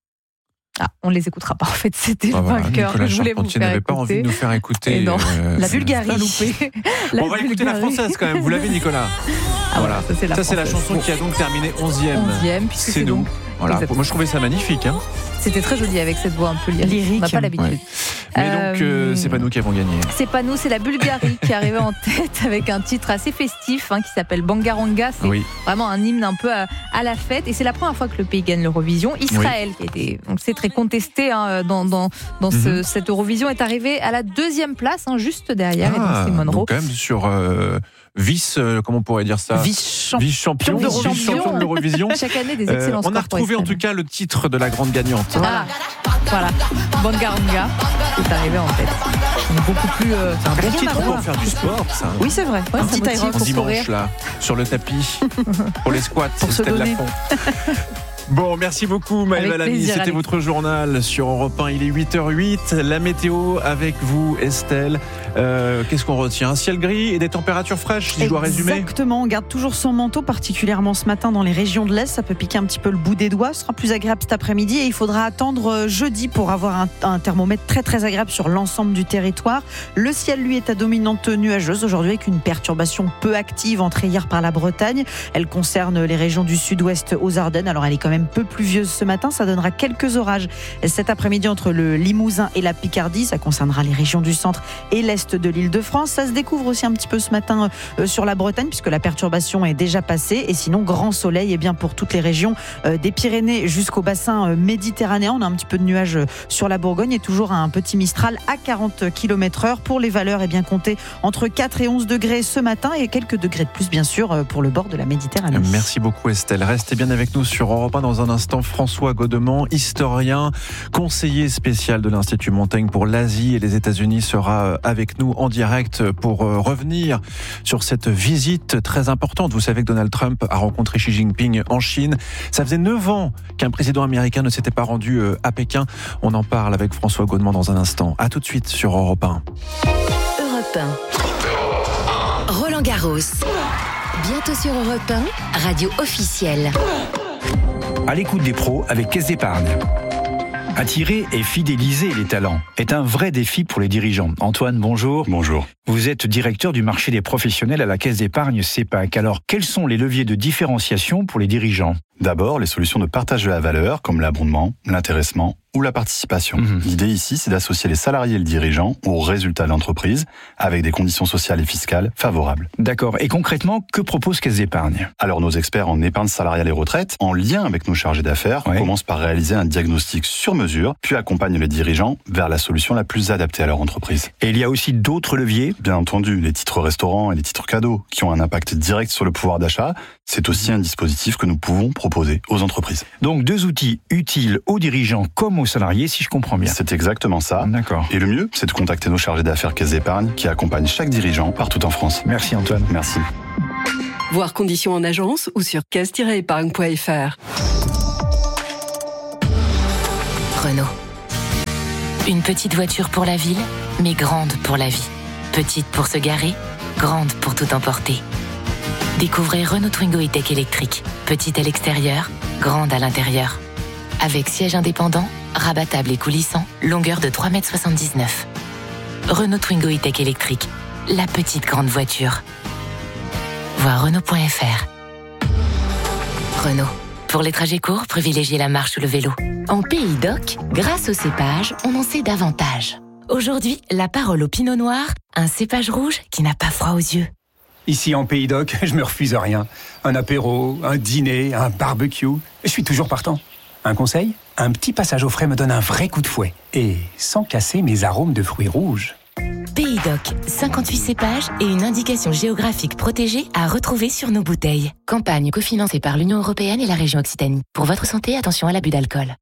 Ah, on ne les écoutera pas. En fait, c'était ah, le voilà, vainqueur que je voulais vous faire n'avait écouter. pas envie de nous faire écouter. Et non, euh, la Bulgarie. La on va Bulgarie. Écouter la française quand même. Vous l'avez, Nicolas. Ah, voilà, ça c'est la, ça, c'est la chanson qui a donc terminé onzième. onzième, puisque c'est, c'est nous. Donc, voilà. Moi, je trouvais ça magnifique. Hein. C'était très joli avec cette voix un peu lyrique. On n'a pas l'habitude. Ouais. Mais donc, euh, c'est pas nous qui avons gagné. C'est pas nous, c'est la Bulgarie qui est arrivée en tête avec un titre assez festif hein, qui s'appelle Bangaranga. C'est oui. vraiment un hymne un peu à, à la fête. Et c'est la première fois que le pays gagne l'Eurovision. Israël, oui. qui était, on le sait, très contesté hein, dans, dans, dans mm-hmm. ce, cette Eurovision, est arrivé à la deuxième place, hein, juste derrière. Ah, et donc Simone Rowe. Donc quand même sur euh, vice, euh, comment on pourrait dire ça Vice-champion, vice-champion, vice-champion de l'Eurovision. Chaque année, des excellents euh, scores. On a retrouvé en tout cas le titre de la grande gagnante. Voilà. Voilà, Bangaranga est arrivé en tête. Beaucoup plus. Euh, c'est un bon titre pour faire du sport, ça. Oui, c'est vrai. Ouais, un petit titre pour dimanche là, sur le tapis, pour les squats, pour se donner. Bon, merci beaucoup Maëva Lamy, c'était Alex. Votre journal sur Europe un, il est huit heures huit, la météo avec vous Estelle, euh, qu'est-ce qu'on retient? Un ciel gris et des températures fraîches, si je dois résumer. Exactement, on garde toujours son manteau, particulièrement ce matin dans les régions de l'Est, ça peut piquer un petit peu le bout des doigts, ce sera plus agréable cet après-midi et il faudra attendre jeudi pour avoir un, un thermomètre très très agréable sur l'ensemble du territoire. Le ciel lui est à dominante nuageuse aujourd'hui avec une perturbation peu active entrée hier par la Bretagne, elle concerne les régions du sud-ouest aux Ardennes, alors elle est quand même peu pluvieuse ce matin, ça donnera quelques orages cet après-midi entre le Limousin et la Picardie, ça concernera les régions du centre et l'est de l'Île-de-France, ça se découvre aussi un petit peu ce matin euh, sur la Bretagne puisque la perturbation est déjà passée et sinon grand soleil et bien pour toutes les régions euh, des Pyrénées jusqu'au bassin euh, méditerranéen, on a un petit peu de nuages sur la Bourgogne et toujours un petit Mistral à quarante kilomètres heure pour les valeurs et bien comptées entre quatre et onze degrés ce matin et quelques degrés de plus bien sûr pour le bord de la Méditerranée. Merci beaucoup Estelle, restez bien avec nous sur Europe un. Dans un instant, François Godement, historien, conseiller spécial de l'Institut Montaigne pour l'Asie et les États-Unis, sera avec nous en direct pour revenir sur cette visite très importante. Vous savez que Donald Trump a rencontré Xi Jinping en Chine. Ça faisait neuf ans qu'un président américain ne s'était pas rendu à Pékin. On en parle avec François Godement dans un instant. À tout de suite sur Europe un. Europe Europe un. Roland Garros. Bientôt sur Europe un, radio officielle. À l'écoute des pros avec Caisse d'Épargne. Attirer et fidéliser les talents est un vrai défi pour les dirigeants. Antoine, bonjour. Bonjour. Vous êtes directeur du marché des professionnels à la Caisse d'Épargne CEPAC. Alors, quels sont les leviers de différenciation pour les dirigeants ? D'abord, les solutions de partage de la valeur, comme l'abondement, l'intéressement ou la participation. Mmh. L'idée ici, c'est d'associer les salariés et le dirigeant aux résultats de l'entreprise, avec des conditions sociales et fiscales favorables. D'accord. Et concrètement, que propose Caisse d'Épargne ? Alors, nos experts en épargne salariale et retraite, en lien avec nos chargés d'affaires, ouais. commencent par réaliser un diagnostic sur mesure, puis accompagnent les dirigeants vers la solution la plus adaptée à leur entreprise. Et il y a aussi d'autres leviers ? Bien entendu, les titres restaurants et les titres cadeaux, qui ont un impact direct sur le pouvoir d'achat, c'est aussi un dispositif que nous pouvons proposer aux entreprises. Donc, deux outils utiles aux dirigeants comme aux salariés, si je comprends bien. C'est exactement ça. D'accord. Et le mieux, c'est de contacter nos chargés d'affaires Caisse d'Épargne qui accompagnent chaque dirigeant partout en France. Merci Antoine. Merci. Voir conditions en agence ou sur caisse tiret épargne point f r. Renault. Une petite voiture pour la ville, mais grande pour la vie. Petite pour se garer, grande pour tout emporter. Découvrez Renault Twingo E-Tech électrique. Petite à l'extérieur, grande à l'intérieur. Avec siège indépendant, rabattable et coulissant, longueur de trois mètres soixante-dix-neuf. Renault Twingo E-Tech électrique, la petite grande voiture. Voir Renault point f r. Renault. Pour les trajets courts, privilégiez la marche ou le vélo. En Pays d'Oc, grâce au cépage, on en sait davantage. Aujourd'hui, la parole au Pinot Noir, un cépage rouge qui n'a pas froid aux yeux. Ici en Pays d'Oc, je me refuse rien. Un apéro, un dîner, un barbecue, je suis toujours partant. Un conseil ? Un petit passage au frais me donne un vrai coup de fouet. Et sans casser mes arômes de fruits rouges. Pays d'Oc, cinquante-huit cépages et une indication géographique protégée à retrouver sur nos bouteilles. Campagne cofinancée par l'Union européenne et la région Occitanie. Pour votre santé, attention à l'abus d'alcool.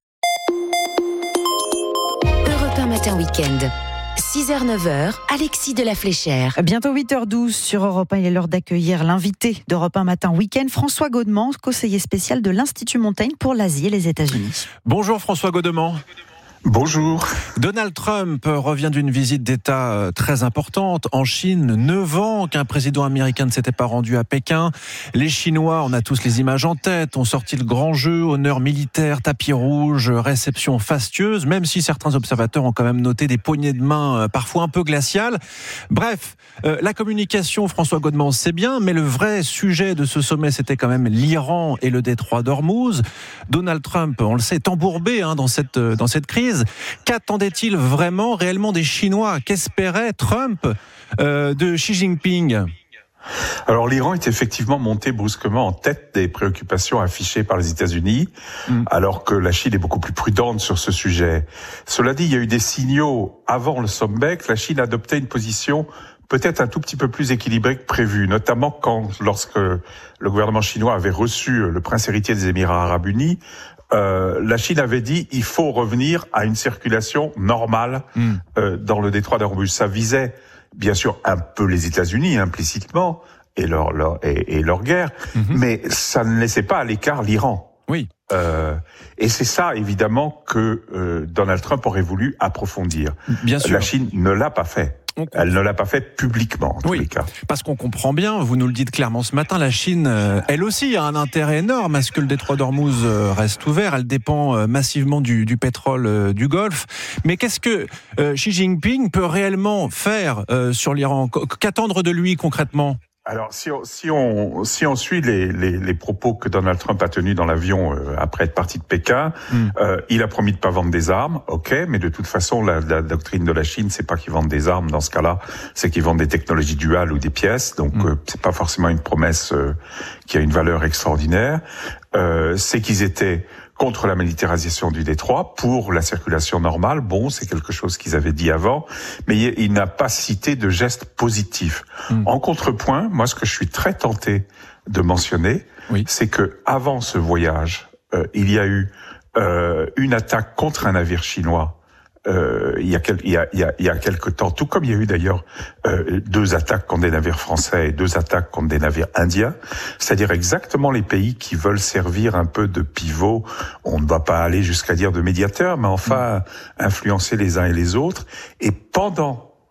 Europe un matin week-end. six heures neuf heures, Alexis de la Fléchère. Bientôt huit heures douze sur Europe un, il est l'heure d'accueillir l'invité d'Europe un matin week-end, François Godement, conseiller spécial de l'Institut Montaigne pour l'Asie et les États-Unis. Bonjour François Godement. Bonjour. Donald Trump revient d'une visite d'État très importante en Chine. Neuf ans qu'un président américain ne s'était pas rendu à Pékin. Les Chinois, on a tous les images en tête, ont sorti le grand jeu, honneur militaire, tapis rouge, réception fastueuse, même si certains observateurs ont quand même noté des poignées de main parfois un peu glaciales. Bref, euh, la communication, François Godement, c'est bien, mais le vrai sujet de ce sommet, c'était quand même l'Iran et le détroit d'Ormuz. Donald Trump, on le sait, est embourbé hein, dans cette, dans cette crise. Qu'attendait-il vraiment, réellement des Chinois ? Qu'espérait Trump euh, de Xi Jinping ? Alors l'Iran est effectivement monté brusquement en tête des préoccupations affichées par les États-Unis, mmh. alors que la Chine est beaucoup plus prudente sur ce sujet. Cela dit, il y a eu des signaux avant le sommet que la Chine adoptait une position peut-être un tout petit peu plus équilibrée que prévu, notamment quand, lorsque le gouvernement chinois avait reçu le prince héritier des Émirats arabes unis, Euh, la Chine avait dit il faut revenir à une circulation normale mmh. euh, dans le détroit d'Ormuz. Ça visait bien sûr un peu les États-Unis implicitement et leur, leur et, et leur guerre, mmh. mais ça ne laissait pas à l'écart l'Iran. Oui. Euh, et c'est ça évidemment que euh, Donald Trump aurait voulu approfondir. Bien sûr. La Chine ne l'a pas fait. Elle ne l'a pas fait publiquement, en tous oui, les cas. Parce qu'on comprend bien, vous nous le dites clairement ce matin, la Chine, euh, elle aussi, a un intérêt énorme à ce que le détroit d'Ormuz euh, reste ouvert. Elle dépend euh, massivement du, du pétrole euh, du Golfe. Mais qu'est-ce que euh, Xi Jinping peut réellement faire euh, sur l'Iran ? Qu'attendre de lui concrètement ? Alors, si on, si on, si on suit les, les, les propos que Donald Trump a tenus dans l'avion euh, après être parti de Pékin, mm. euh, il a promis de pas vendre des armes, ok, mais de toute façon, la, la doctrine de la Chine, c'est pas qu'ils vendent des armes dans ce cas-là, c'est qu'ils vendent des technologies duales ou des pièces, donc mm. euh, c'est pas forcément une promesse euh, qui a une valeur extraordinaire. Euh, c'est qu'ils étaient contre la militarisation du détroit, pour la circulation normale. Bon, c'est quelque chose qu'ils avaient dit avant, mais il, il n'a pas cité de gestes positifs. Mmh. En contrepoint, moi, ce que je suis très tenté de mentionner, oui. c'est que avant ce voyage, euh, il y a eu euh, une attaque contre un navire chinois. Euh, il y a quel, il y a, il y a, il y a quelque temps, tout comme il y a eu d'ailleurs euh, deux attaques contre des navires français et deux attaques contre des navires indiens, c'est-à-dire exactement les pays qui veulent servir un peu de pivot. On ne va pas aller jusqu'à dire de médiateur, mais enfin mmh. influencer les uns et les autres. Et pendant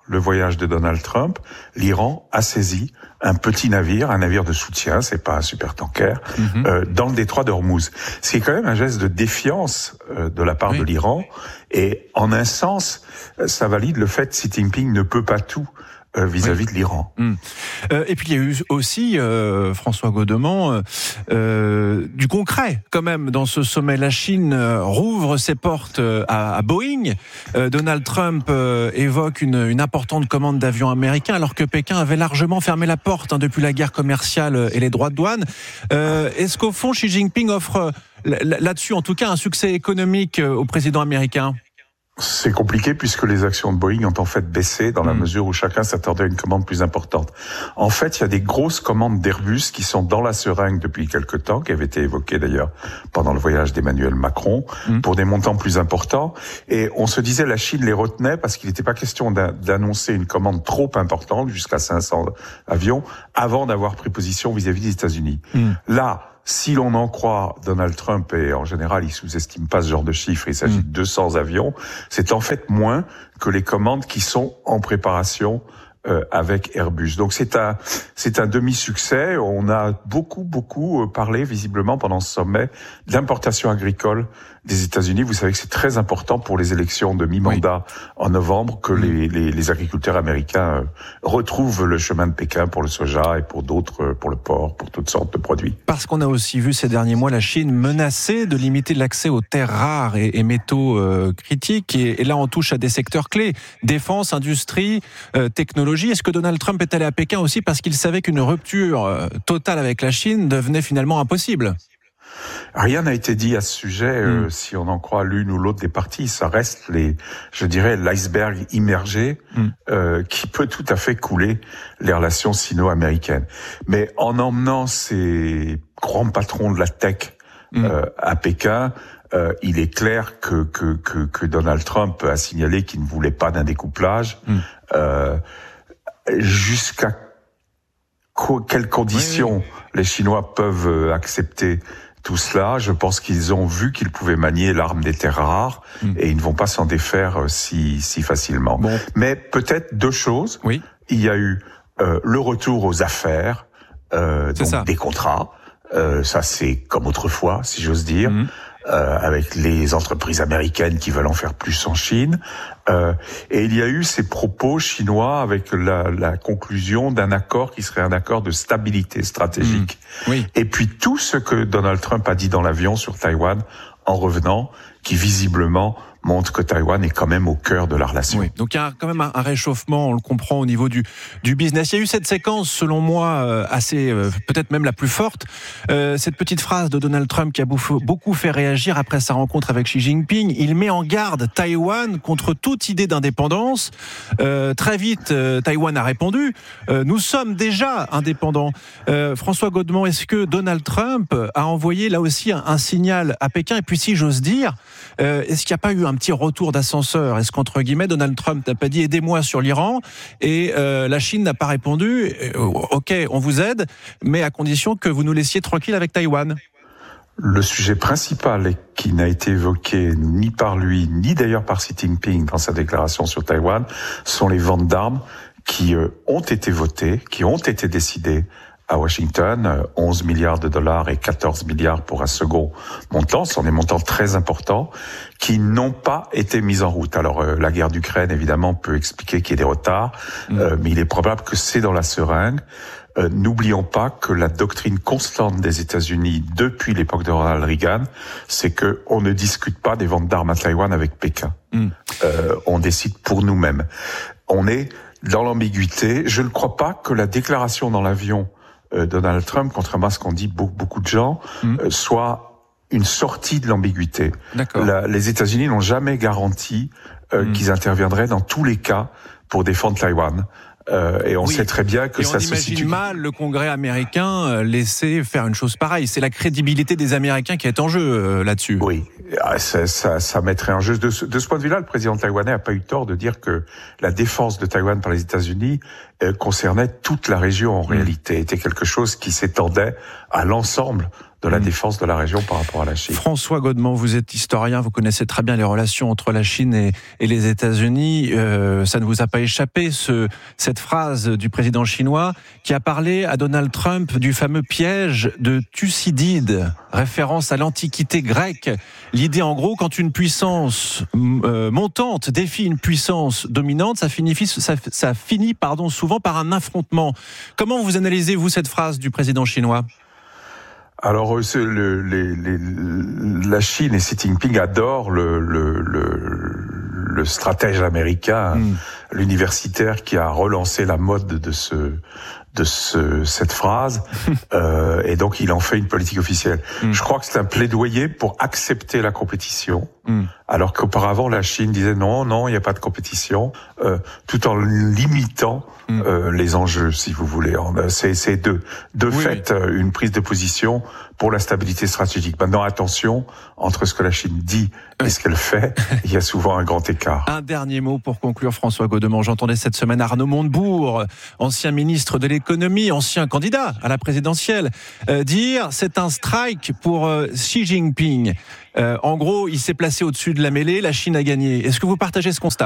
le voyage de Donald Trump, l'Iran a saisi un petit navire, un navire de soutien, c'est pas un supertanker, mm-hmm. euh, dans le détroit d'Ormuz. Ce qui est quand même un geste de défiance euh, de la part oui. de l'Iran. Et en un sens, ça valide le fait que Xi Jinping ne peut pas tout euh, vis-à-vis oui. de l'Iran. Mmh. Euh, et puis il y a eu aussi, euh, François Godement, euh, du concret quand même dans ce sommet. La Chine euh, rouvre ses portes euh, à, à Boeing. Euh, Donald Trump euh, évoque une, une importante commande d'avions américains, alors que Pékin avait largement fermé la porte hein, depuis la guerre commerciale et les droits de douane. Euh, est-ce qu'au fond, Xi Jinping offre là-dessus, en tout cas, un succès économique au président américain? C'est compliqué puisque les actions de Boeing ont en fait baissé dans la mmh. mesure où chacun s'attendait à une commande plus importante. En fait, il y a des grosses commandes d'Airbus qui sont dans la seringue depuis quelque temps, qui avaient été évoquées d'ailleurs pendant le voyage d'Emmanuel Macron, mmh. pour des montants plus importants. Et on se disait la Chine les retenait parce qu'il n'était pas question d'annoncer une commande trop importante, jusqu'à cinq cents avions, avant d'avoir pris position vis-à-vis des États-Unis. Mmh. Là, si l'on en croit Donald Trump, et en général il sous-estime pas ce genre de chiffre, il s'agit mmh. de deux cents avions, c'est en fait moins que les commandes qui sont en préparation euh, avec Airbus. Donc c'est un c'est un demi-succès. On a beaucoup beaucoup parlé visiblement pendant ce sommet d'importation agricole des États-Unis. Vous savez que c'est très important pour les élections de mi-mandat oui. en novembre que mmh. les, les, les agriculteurs américains euh, retrouvent le chemin de Pékin pour le soja et pour d'autres, euh, pour le porc, pour toutes sortes de produits. Parce qu'on a aussi vu ces derniers mois la Chine menacer de limiter l'accès aux terres rares et, et métaux euh, critiques. Et, et là, on touche à des secteurs clés. Défense, industrie, euh, technologie. Est-ce que Donald Trump est allé à Pékin aussi parce qu'il savait qu'une rupture euh, totale avec la Chine devenait finalement impossible ? Rien n'a été dit à ce sujet, mmh. euh, si on en croit l'une ou l'autre des parties. Ça reste, les, je dirais, l'iceberg immergé mmh. euh, qui peut tout à fait couler les relations sino-américaines. Mais en emmenant ces grands patrons de la tech mmh. euh, à Pékin, euh, il est clair que, que, que, que Donald Trump a signalé qu'il ne voulait pas d'un découplage. Mmh. Euh, jusqu'à co- quelles conditions oui, oui. les Chinois peuvent accepter tout cela, je pense qu'ils ont vu qu'ils pouvaient manier l'arme des terres rares mmh. et ils ne vont pas s'en défaire si, si facilement. Bon. Mais peut-être deux choses. Oui. Il y a eu euh, le retour aux affaires, euh, donc ça. des contrats. Euh, ça, c'est comme autrefois, si j'ose dire. Mmh. Euh, avec les entreprises américaines qui veulent en faire plus en Chine. Euh, et il y a eu ces propos chinois avec la, la conclusion d'un accord qui serait un accord de stabilité stratégique. Mmh. Oui. Et puis tout ce que Donald Trump a dit dans l'avion sur Taïwan en revenant, qui visiblement montre que Taïwan est quand même au cœur de la relation. Oui, donc il y a quand même un réchauffement, on le comprend au niveau du, du business. Il y a eu cette séquence, selon moi, assez, peut-être même la plus forte, euh, cette petite phrase de Donald Trump qui a beaucoup fait réagir après sa rencontre avec Xi Jinping. Il met en garde Taïwan contre toute idée d'indépendance. Euh, très vite, euh, Taïwan a répondu, euh, nous sommes déjà indépendants. Euh, François Godement, est-ce que Donald Trump a envoyé là aussi un, un signal à Pékin? Et puis si j'ose dire, euh, est-ce qu'il n'y a pas eu un petit retour d'ascenseur? Est-ce qu'entre guillemets, Donald Trump n'a pas dit aidez-moi sur l'Iran et euh, la Chine n'a pas répondu euh, ok, on vous aide, mais à condition que vous nous laissiez tranquille avec Taïwan? Le sujet principal qui n'a été évoqué ni par lui, ni d'ailleurs par Xi Jinping dans sa déclaration sur Taïwan, sont les ventes d'armes qui euh, ont été votées, qui ont été décidées à Washington, onze milliards de dollars et quatorze milliards pour un second montant. Ce sont des montants très importants qui n'ont pas été mis en route. Alors, euh, la guerre d'Ukraine, évidemment, peut expliquer qu'il y ait des retards, mmh. euh, mais il est probable que c'est dans la seringue. Euh, n'oublions pas que la doctrine constante des États-Unis depuis l'époque de Ronald Reagan, c'est que on ne discute pas des ventes d'armes à Taïwan avec Pékin. Mmh. Euh, on décide pour nous-mêmes. On est dans l'ambiguïté. Je ne crois pas que la déclaration dans l'avion Euh, Donald Trump, contrairement à ce qu'ont dit beaucoup, beaucoup de gens, mmh. euh, soit une sortie de l'ambiguïté. La, les États-Unis n'ont jamais garanti euh, mmh. qu'ils interviendraient dans tous les cas pour défendre Taïwan. Euh, et on oui. sait très bien que et ça se situe. On imagine mal le Congrès américain laisser faire une chose pareille. C'est la crédibilité des Américains qui est en jeu euh, là-dessus. Oui, ça, ça, ça mettrait en jeu. De ce, de ce point de vue-là, le président taïwanais n'a pas eu tort de dire que la défense de Taïwan par les États-Unis euh, concernait toute la région en mmh. réalité. Était quelque chose qui s'étendait à l'ensemble de la défense de la région par rapport à la Chine. François Godement, vous êtes historien, vous connaissez très bien les relations entre la Chine et, et les États-Unis. Euh, ça ne vous a pas échappé, ce, cette phrase du président chinois qui a parlé à Donald Trump du fameux piège de Thucydide, référence à l'Antiquité grecque. L'idée, en gros, quand une puissance euh, montante défie une puissance dominante, ça finit, ça, ça finit pardon, souvent par un affrontement. Comment vous analysez-vous cette phrase du président chinois ? Alors, c'est le, les, les, la Chine et Xi Jinping adorent le, le, le, le stratège américain, mmh. l'universitaire qui a relancé la mode de ce de ce, cette phrase, euh, et donc il en fait une politique officielle. Mm. Je crois que c'est un plaidoyer pour accepter la compétition, mm. alors qu'auparavant la Chine disait non, non, il n'y a pas de compétition, euh, tout en limitant mm. euh, les enjeux, si vous voulez. C'est, c'est de, de oui, fait oui. une prise de position pour la stabilité stratégique. Maintenant, attention, entre ce que la Chine dit et ce qu'elle fait, il y a souvent un grand écart. Un dernier mot pour conclure, François Godement. J'entendais cette semaine Arnaud Montebourg, ancien ministre de l'économie, ancien candidat à la présidentielle, euh, dire c'est un strike pour euh, Xi Jinping. Euh, en gros, il s'est placé au-dessus de la mêlée, la Chine a gagné. Est-ce que vous partagez ce constat ?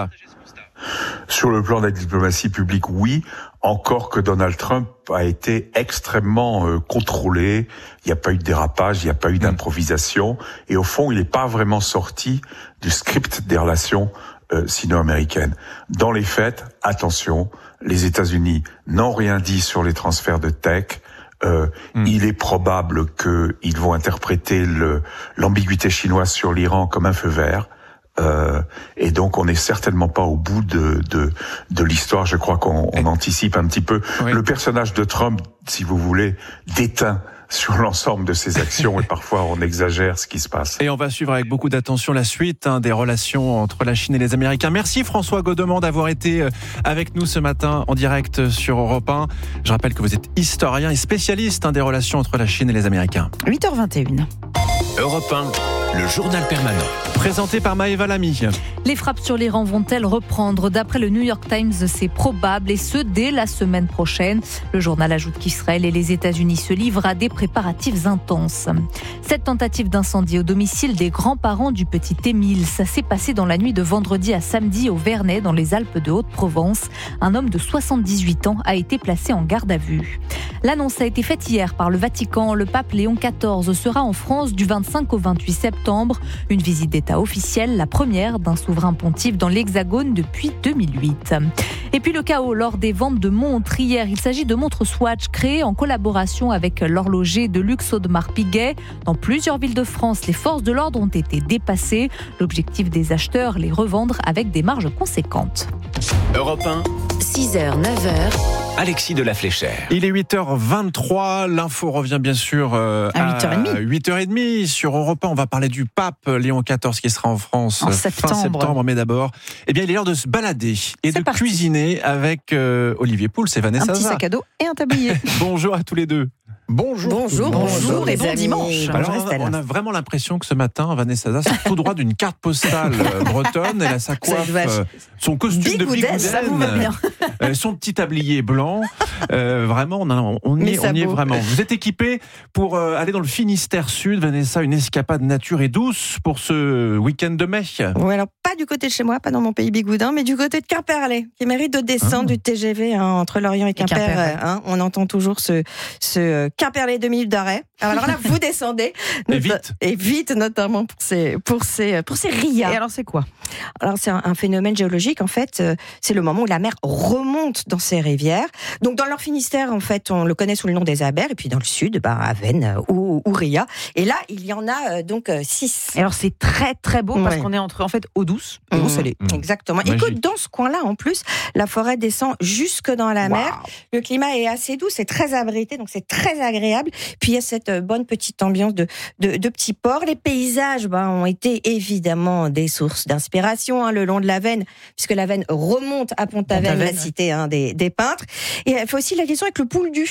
Sur le plan de la diplomatie publique, oui. Encore que Donald Trump a été extrêmement euh, contrôlé. Il n'y a pas eu de dérapage, il n'y a pas eu d'improvisation. Et au fond, il n'est pas vraiment sorti du script des relations euh, sino-américaines. Dans les faits, attention, les États-Unis n'ont rien dit sur les transferts de tech. Euh, mm. Il est probable qu'ils vont interpréter le, l'ambiguïté chinoise sur l'Iran comme un feu vert. Euh, et donc on n'est certainement pas au bout de de, de l'histoire. Je crois qu'on on anticipe un petit peu. Oui. Le personnage de Trump, si vous voulez, déteint sur l'ensemble de ses actions et parfois on exagère ce qui se passe. Et on va suivre avec beaucoup d'attention la suite hein, des relations entre la Chine et les Américains. Merci François Godement d'avoir été avec nous ce matin en direct sur Europe un. Je rappelle que vous êtes historien et spécialiste hein, des relations entre la Chine et les Américains. huit heures vingt et une. Europe un, le journal permanent. Présenté par Maëva Lamy. Les frappes sur l'Iran vont-elles reprendre ? D'après le New York Times, c'est probable et ce, dès la semaine prochaine. Le journal ajoute qu'Israël et les États-Unis se livrent à des préparatifs intenses. Cette tentative d'incendie au domicile des grands-parents du petit Émile, ça s'est passé dans la nuit de vendredi à samedi au Vernet, dans les Alpes de Haute-Provence. Un homme de soixante-dix-huit ans a été placé en garde à vue. L'annonce a été faite hier par le Vatican. Le pape Léon quatorze sera en France du vingt-cinq au vingt-huit septembre. Une visite d'État officielle, la première d'un souverain pontife dans l'Hexagone depuis deux mille huit. Et puis le chaos lors des ventes de montres hier. Il s'agit de montres Swatch créées en collaboration avec l'horloger de luxe Audemars Piguet. Dans plusieurs villes de France, les forces de l'ordre ont été dépassées. L'objectif des acheteurs, les revendre avec des marges conséquentes. Europe un, six heures, neuf heures. Alexis de la Fléchère. Il est huit heures vingt-trois. L'info revient bien sûr euh, à huit heures trente. huit heures trente sur Europe un. On va parler du pape Léon quatorze qui sera en France en fin septembre. septembre. Mais d'abord, eh bien, il est l'heure de se balader et C'est de parti. cuisiner avec euh, Olivier Pouls et Vanessa Un petit Zaza. sac à dos et un tablier. Bonjour à tous les deux. Bonjour. Bonjour, bonjour et bon amis. dimanche. Alors, Bonjour, Estelle. on a vraiment l'impression que ce matin, Vanessa Zaza sort tout droit d'une carte postale euh, bretonne. Elle a sa coiffe, euh, son costume de Bigouden, ça vous va bien. euh, son petit tablier blanc. Euh, vraiment, on, a, on y, est, on y est vraiment. Vous êtes équipés pour euh, aller dans le Finistère Sud, Vanessa, une escapade nature et douce pour ce week-end de mai. Oui, alors pas du côté de chez moi, pas dans mon pays bigoudin, mais du côté de Quimperlé, qui mérite de descendre ah. du T G V hein, entre Lorient et Quimper. Et Quimper, ouais. hein, on entend toujours ce, ce Quimperlé deux minutes d'arrêt. Alors là, vous descendez. Et vite. Et vite, notamment pour ces, pour ces, pour ces rias. Et alors, c'est quoi ? Alors, c'est un, un phénomène géologique, en fait. Euh, c'est le moment où la mer remonte dans ces rivières. Donc, dans leur Finistère, en fait, on le connaît sous le nom des Abers. Et puis, dans le sud, bah, Avesnes ou, ou Ria. Et là, il y en a euh, donc euh, six. Et alors, c'est très, très beau parce ouais. qu'on est entre, en fait, eau douce. Eau douce, elle est. Mmh. Exactement. Magique. Et que dans ce coin-là, en plus, la forêt descend jusque dans la wow. mer. Le climat est assez doux, c'est très abrité, donc c'est très agréable. Puis, il y a cette bonne petite ambiance de, de, de petits ports. Les paysages bah, ont été évidemment des sources d'inspiration hein, le long de l'Avesnes, puisque l'Avesnes remonte à Pont-Aven, la cité hein, des, des peintres. Et il fait aussi la liaison avec le Pouldu.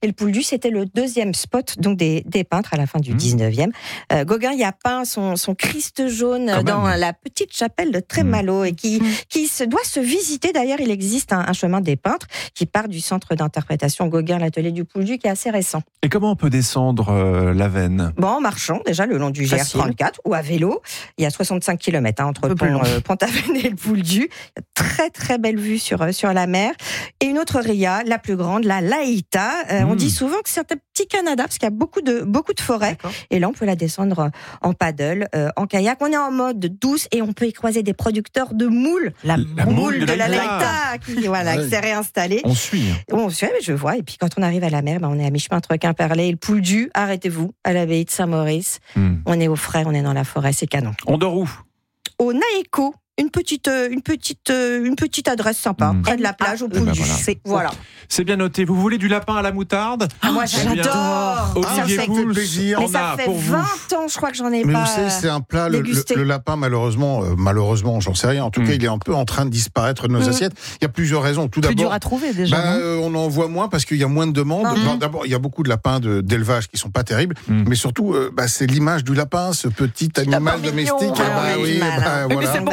Et le Pouldu, c'était le deuxième spot donc des, des peintres à la fin du mmh. dix-neuvième. Euh, Gauguin y a peint son, son Christ jaune Quand dans même. la petite chapelle de Trémalo mmh. et qui, mmh. qui se, doit se visiter. D'ailleurs, il existe un, un chemin des peintres qui part du centre d'interprétation Gauguin, l'atelier du Pouldu, qui est assez récent. Et comment on peut descendre euh, l'Avenne ? Bon, en marchant, déjà, le long du G R trente-quatre, ou à vélo. Il y a soixante-cinq kilomètres hein, entre Pont, euh, Pont-Aven et le Pouldu. Très, très belle vue sur, sur la mer. Et une autre ria, la plus grande, la Laïta. Euh, mmh. On dit souvent que c'est un petit Canada, parce qu'il y a beaucoup de, beaucoup de forêts. D'accord. Et là, on peut la descendre en paddle, euh, en kayak. On est en mode douce et on peut y croiser des producteurs de moules. La, la moule, moule de, de la Laïta, qui, voilà, ouais. qui s'est réinstallée. On suit. On suit, je vois. Et puis quand on arrive à la mer, ben, on est à mi-chemin entre Quimperlé et le Pouldu. Arrêtez-vous, à l'abbaye de Saint-Maurice. Mmh. On est au frais, on est dans la forêt, c'est canon. On dort où ? Au Naéco. Une petite, une petite, une petite adresse sympa, mmh. près de la plage au Pouldu. Ben voilà. C'est, voilà. C'est bien noté. Vous voulez du lapin à la moutarde ? Ah, moi j'adore. Olivier ah, Pouls, plaisir. Mais ça fait vingt ans, je crois que j'en ai Mais pas. Mais vous savez, c'est un plat. Le, le, le lapin, malheureusement, euh, malheureusement, j'en sais rien. En tout mmh. cas, il est un peu en train de disparaître de nos mmh. assiettes. Il y a plusieurs raisons. Tout Plus d'abord, dur à trouver déjà. Bah, euh, on en voit moins parce qu'il y a moins de demandes. Mmh. Alors, d'abord, il y a beaucoup de lapins de, d'élevage qui sont pas terribles, mmh. mais surtout, euh, bah, c'est l'image du lapin, ce petit animal domestique. Mignon, bah, ah, oui, bah, bah, oui, voilà. c'est bon.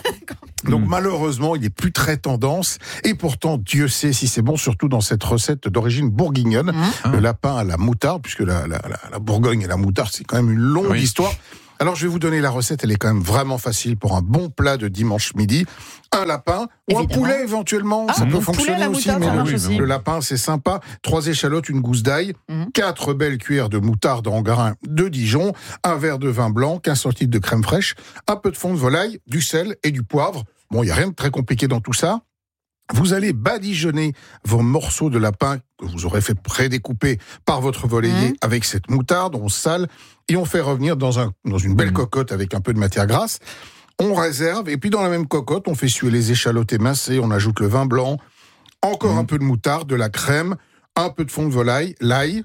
Donc mmh. malheureusement, il n'est plus très tendance. Et pourtant, Dieu sait si c'est bon, surtout dans cette recette d'origine bourguignonne. Mmh. Le lapin à la moutarde, puisque la, la, la, la Bourgogne et la moutarde, c'est quand même une longue oui. histoire. Alors, je vais vous donner la recette. Elle est quand même vraiment facile pour un bon plat de dimanche midi. Un lapin Évidemment. ou un poulet éventuellement. Ah, ça peut fonctionner aussi, mais le, aussi. le lapin, c'est sympa. Trois échalotes, une gousse d'ail, mmh. quatre belles cuillères de moutarde en grains de Dijon, un verre de vin blanc, quinze centilitres de crème fraîche, un peu de fond de volaille, du sel et du poivre. Bon, il n'y a rien de très compliqué dans tout ça. Vous allez badigeonner vos morceaux de lapin que vous aurez fait prédécouper par votre volailler mmh. avec cette moutarde, on sale et on fait revenir dans, un, dans une belle mmh. cocotte avec un peu de matière grasse. On réserve et puis dans la même cocotte, on fait suer les échalotes émincées, on ajoute le vin blanc, encore mmh. un peu de moutarde, de la crème, un peu de fond de volaille, l'ail.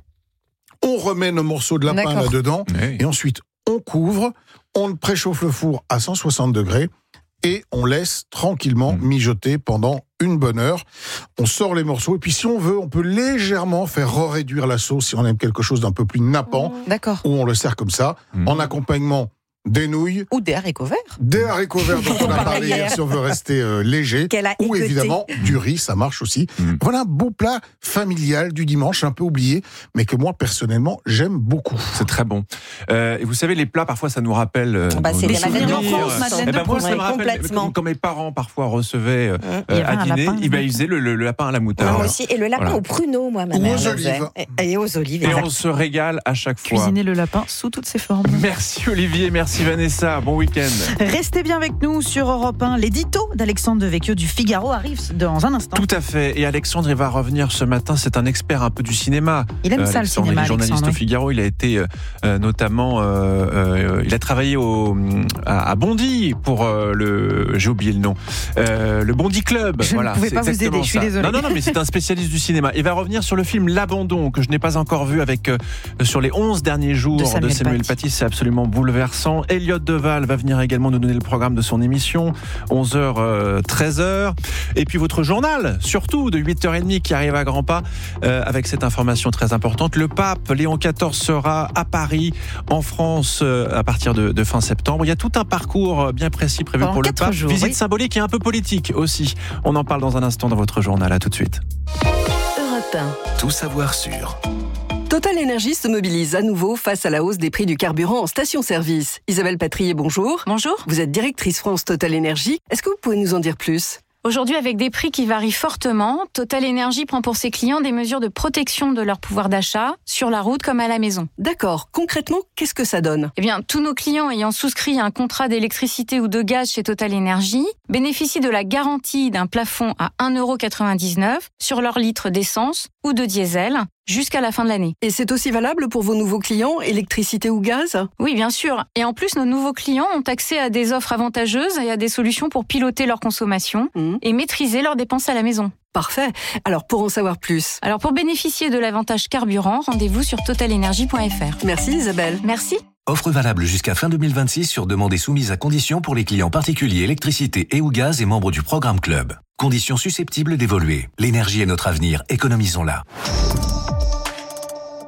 On remet nos morceaux de lapin D'accord. là-dedans oui. et ensuite on couvre, on préchauffe le four à cent soixante degrés. Et on laisse tranquillement mmh. mijoter pendant une bonne heure. On sort les morceaux. Et puis, si on veut, on peut légèrement faire réduire la sauce si on aime quelque chose d'un peu plus nappant. Mmh. D'accord. Ou on le sert comme ça, mmh. en accompagnement des nouilles. Ou des haricots verts. Des haricots verts dont on a parlé hier, si on veut rester euh, léger. Ou évidemment, du riz, ça marche aussi. Mmh. Voilà un beau plat familial du dimanche, un peu oublié, mais que moi, personnellement, j'aime beaucoup. C'est très bon. Euh, et vous savez, les plats, parfois, ça nous rappelle... Euh, bah, c'est des madeleines de France, madeleines de France. Ça me rappelle, comme, quand mes parents, parfois, recevaient euh, euh, à dîner, lapin, ils faisaient le, le, le lapin à la moutarde. Moi aussi. Et le lapin voilà. au pruneau, moi, ma mère. Ou aux olives. Et, et aux olives. Et exactement. On se régale à chaque fois. Cuisiner le lapin sous toutes ses formes. Merci Olivier, merci Vanessa, bon week-end. Restez bien avec nous sur Europe un. L'édito d'Alexandre Devecchio du Figaro arrive dans un instant. Tout à fait. Et Alexandre, il va revenir ce matin. C'est un expert un peu du cinéma. Il aime euh, ça le cinéma. Il est journaliste Alexandre, au Figaro. Il a été euh, notamment, euh, euh, il a travaillé au, à, à Bondy pour euh, le, j'ai oublié le nom, euh, le Bondy Club. Je voilà, ne pouvais pas vous aider. Je suis désolée. Non, non, non, mais c'est un spécialiste du cinéma. Il va revenir sur le film L'Abandon que je n'ai pas encore vu avec euh, sur les onze derniers jours de Samuel, de Samuel Paty. Paty. C'est absolument bouleversant. Elliot Deval va venir également nous donner le programme de son émission, onze heures, treize heures. Et puis votre journal, surtout, de huit heures trente qui arrive à grands pas, euh, avec cette information très importante. Le pape Léon quatorze sera à Paris, en France, euh, à partir de, de fin septembre. Il y a tout un parcours bien précis prévu Pendant pour le pape. Jours, Visite oui. symbolique et un peu politique aussi. On en parle dans un instant dans votre journal. À tout de suite. Europe un. Tout savoir sur... Total Énergie se mobilise à nouveau face à la hausse des prix du carburant en station-service. Isabelle Patrier, bonjour. Bonjour. Vous êtes directrice France Total Énergie. Est-ce que vous pouvez nous en dire plus ? Aujourd'hui, avec des prix qui varient fortement, Total Énergie prend pour ses clients des mesures de protection de leur pouvoir d'achat, sur la route comme à la maison. D'accord. Concrètement, qu'est-ce que ça donne ? Eh bien, tous nos clients ayant souscrit un contrat d'électricité ou de gaz chez Total Énergie bénéficient de la garantie d'un plafond à un euro quatre-vingt-dix-neuf sur leur litre d'essence ou de diesel jusqu'à la fin de l'année. Et c'est aussi valable pour vos nouveaux clients, électricité ou gaz ? Oui, bien sûr. Et en plus, nos nouveaux clients ont accès à des offres avantageuses et à des solutions pour piloter leur consommation mmh. et maîtriser leurs dépenses à la maison. Parfait. Alors, pour en savoir plus... Alors, pour bénéficier de l'avantage carburant, rendez-vous sur total énergie point f r. Merci Isabelle. Merci. Offre valable jusqu'à fin deux mille vingt-six sur demande et soumise à conditions pour les clients particuliers électricité et ou gaz et membres du programme Club. Conditions susceptibles d'évoluer. L'énergie est notre avenir, économisons-la.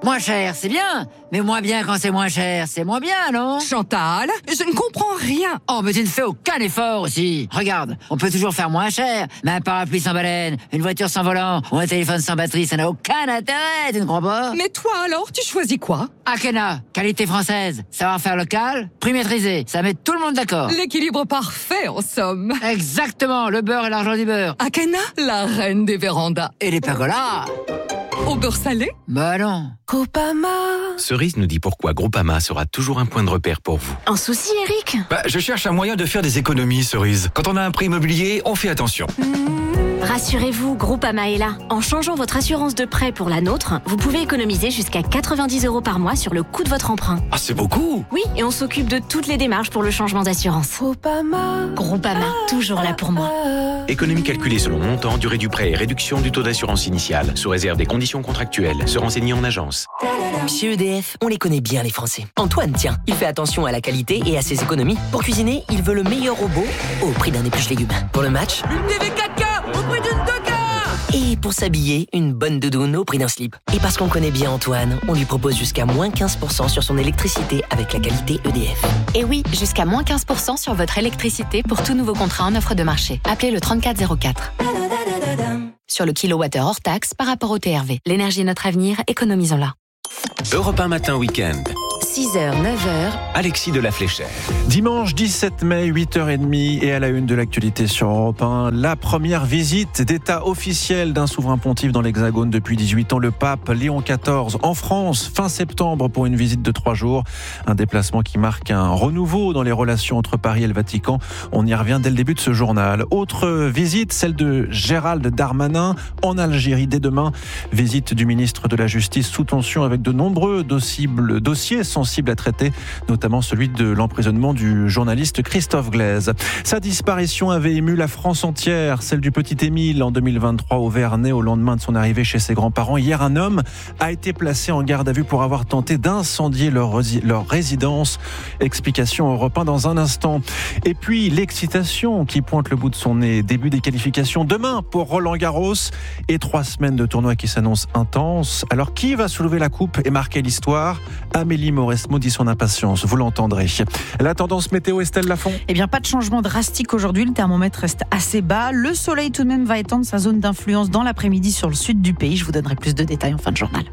Moins cher, c'est bien. Mais moins bien quand c'est moins cher, c'est moins bien, non? Chantal, je ne comprends rien. Oh, mais tu ne fais aucun effort aussi. Regarde, on peut toujours faire moins cher. Mais un parapluie sans baleine, une voiture sans volant ou un téléphone sans batterie, ça n'a aucun intérêt, tu ne crois pas? Mais toi alors, tu choisis quoi? Akena, qualité française, savoir-faire local, prix maîtrisé, ça met tout le monde d'accord. L'équilibre parfait, en somme. Exactement, le beurre et l'argent du beurre. Akena, la reine des vérandas. Et les pergolas. Au beurre salé? Bah non. Groupama. Cerise nous dit pourquoi Groupama sera toujours un point de repère pour vous. Un souci, Eric? Bah, je cherche un moyen de faire des économies, Cerise. Quand on a un prêt immobilier, on fait attention. Mmh. Rassurez-vous, Groupama est là. En changeant votre assurance de prêt pour la nôtre, vous pouvez économiser jusqu'à quatre-vingt-dix euros par mois sur le coût de votre emprunt. Ah, c'est beaucoup! Oui, et on s'occupe de toutes les démarches pour le changement d'assurance. Groupama. Groupama, toujours là pour moi. Économie calculée selon montant, durée du prêt et réduction du taux d'assurance initiale, sous réserve des conditions contractuelles. Se renseigner en agence. Chez E D F, on les connaît bien les Français. Antoine, tiens, il fait attention à la qualité et à ses économies. Pour cuisiner, il veut le meilleur robot au prix d'un épluche légumes. Pour le match, une T V quatre K au prix d'une deux K. Et pour s'habiller, une bonne doudoune au prix d'un slip. Et parce qu'on connaît bien Antoine, on lui propose jusqu'à moins quinze pour cent sur son électricité avec la qualité E D F. Et oui, jusqu'à moins quinze pour cent sur votre électricité pour tout nouveau contrat en offre de marché. Appelez le trente-quatre zéro quatre. Sur le kilowattheure hors taxe par rapport au T R V. L'énergie est notre avenir, économisons-la. Europe un matin week-end. six heures, neuf heures. Alexis de la Fléchère. Dimanche dix-sept mai, huit heures trente et à la une de l'actualité sur Europe un, la première visite d'État officielle d'un souverain pontife dans l'Hexagone depuis dix-huit ans, le pape Léon quatorze en France, fin septembre pour une visite de trois jours. Un déplacement qui marque un renouveau dans les relations entre Paris et le Vatican. On y revient dès le début de ce journal. Autre visite, celle de Gérald Darmanin en Algérie dès demain. Visite du ministre de la Justice sous tension avec de nombreux dossiers sensibles à traiter, notamment celui de l'emprisonnement du journaliste Christophe Glaise. Sa disparition avait ému la France entière, celle du petit Émile en deux mille vingt-trois au Vernay au lendemain de son arrivée chez ses grands-parents. Hier, un homme a été placé en garde à vue pour avoir tenté d'incendier leur, leur résidence. Explication Europe un dans un instant. Et puis l'excitation qui pointe le bout de son nez. Début des qualifications demain pour Roland Garros et trois semaines de tournoi qui s'annoncent intenses. Alors qui va soulever la coupe et marquer l'histoire? Amélie Mauresmo dit son impatience, vous l'entendrez. La tendance météo, Estelle Lafont? Eh bien, pas de changement drastique aujourd'hui. Le thermomètre reste assez bas. Le soleil, tout de même, va étendre sa zone d'influence dans l'après-midi sur le sud du pays. Je vous donnerai plus de détails en fin de journal.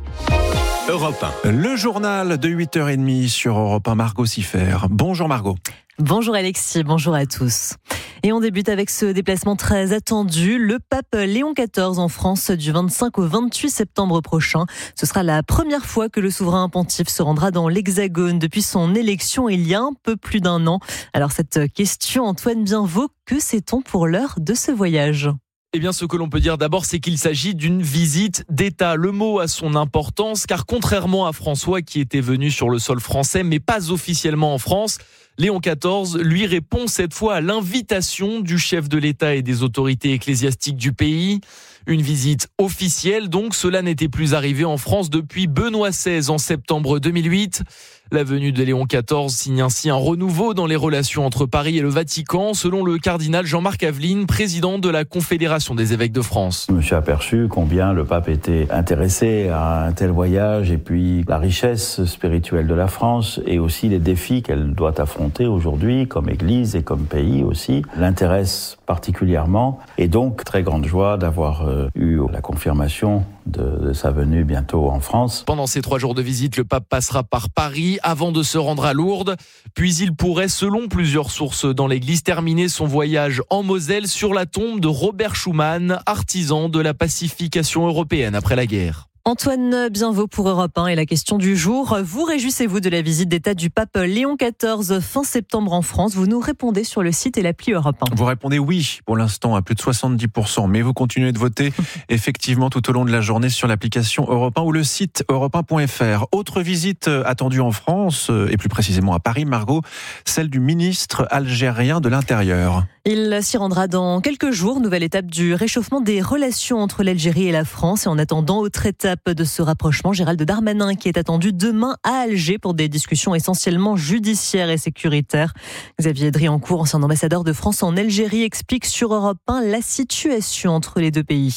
Europe un. Le journal de huit heures trente sur Europe un, Margot Siffer. Bonjour Margot. Bonjour Alexis, bonjour à tous. Et on débute avec ce déplacement très attendu. Le pape Léon quatorze en France du vingt-cinq au vingt-huit septembre prochain. Ce sera la première fois que le souverain pontife se rendra dans l'Hexagone depuis son élection il y a un peu plus d'un an. Alors cette question, Antoine Bienvaux, que sait-on pour l'heure de ce voyage ? Eh bien, ce que l'on peut dire d'abord, c'est qu'il s'agit d'une visite d'État. Le mot a son importance, car contrairement à François, qui était venu sur le sol français, mais pas officiellement en France, Léon quatorze, lui, répond cette fois à l'invitation du chef de l'État et des autorités ecclésiastiques du pays. Une visite officielle, donc cela n'était plus arrivé en France depuis Benoît seize en septembre deux mille huit. La venue de Léon quatorze signe ainsi un renouveau dans les relations entre Paris et le Vatican, selon le cardinal Jean-Marc Aveline, président de la Confédération des évêques de France. Je me suis aperçu combien le pape était intéressé à un tel voyage et puis la richesse spirituelle de la France et aussi les défis qu'elle doit affronter aujourd'hui comme Église et comme pays aussi l'intéresse particulièrement et donc très grande joie d'avoir euh, eu la confirmation de, de sa venue bientôt en France. Pendant ces trois jours de visite, le pape passera par Paris avant de se rendre à Lourdes. Puis il pourrait, selon plusieurs sources dans l'Église, terminer son voyage en Moselle sur la tombe de Robert Schuman, artisan de la pacification européenne après la guerre. Antoine Bienvaux pour Europe un et la question du jour. Vous réjouissez-vous de la visite d'État du pape Léon quatorze fin septembre en France? Vous nous répondez sur le site et l'appli Europe un. Vous répondez oui pour l'instant à plus de soixante-dix pour cent, mais vous continuez de voter effectivement tout au long de la journée sur l'application Europe un ou le site europe un point f r. Autre visite attendue en France et plus précisément à Paris, Margot, celle du ministre algérien de l'Intérieur. Il s'y rendra dans quelques jours, nouvelle étape du réchauffement des relations entre l'Algérie et la France. Et en attendant, autre étape de ce rapprochement, Gérald Darmanin qui est attendu demain à Alger pour des discussions essentiellement judiciaires et sécuritaires. Xavier Driancourt, ancien ambassadeur de France en Algérie, explique sur Europe un la situation entre les deux pays.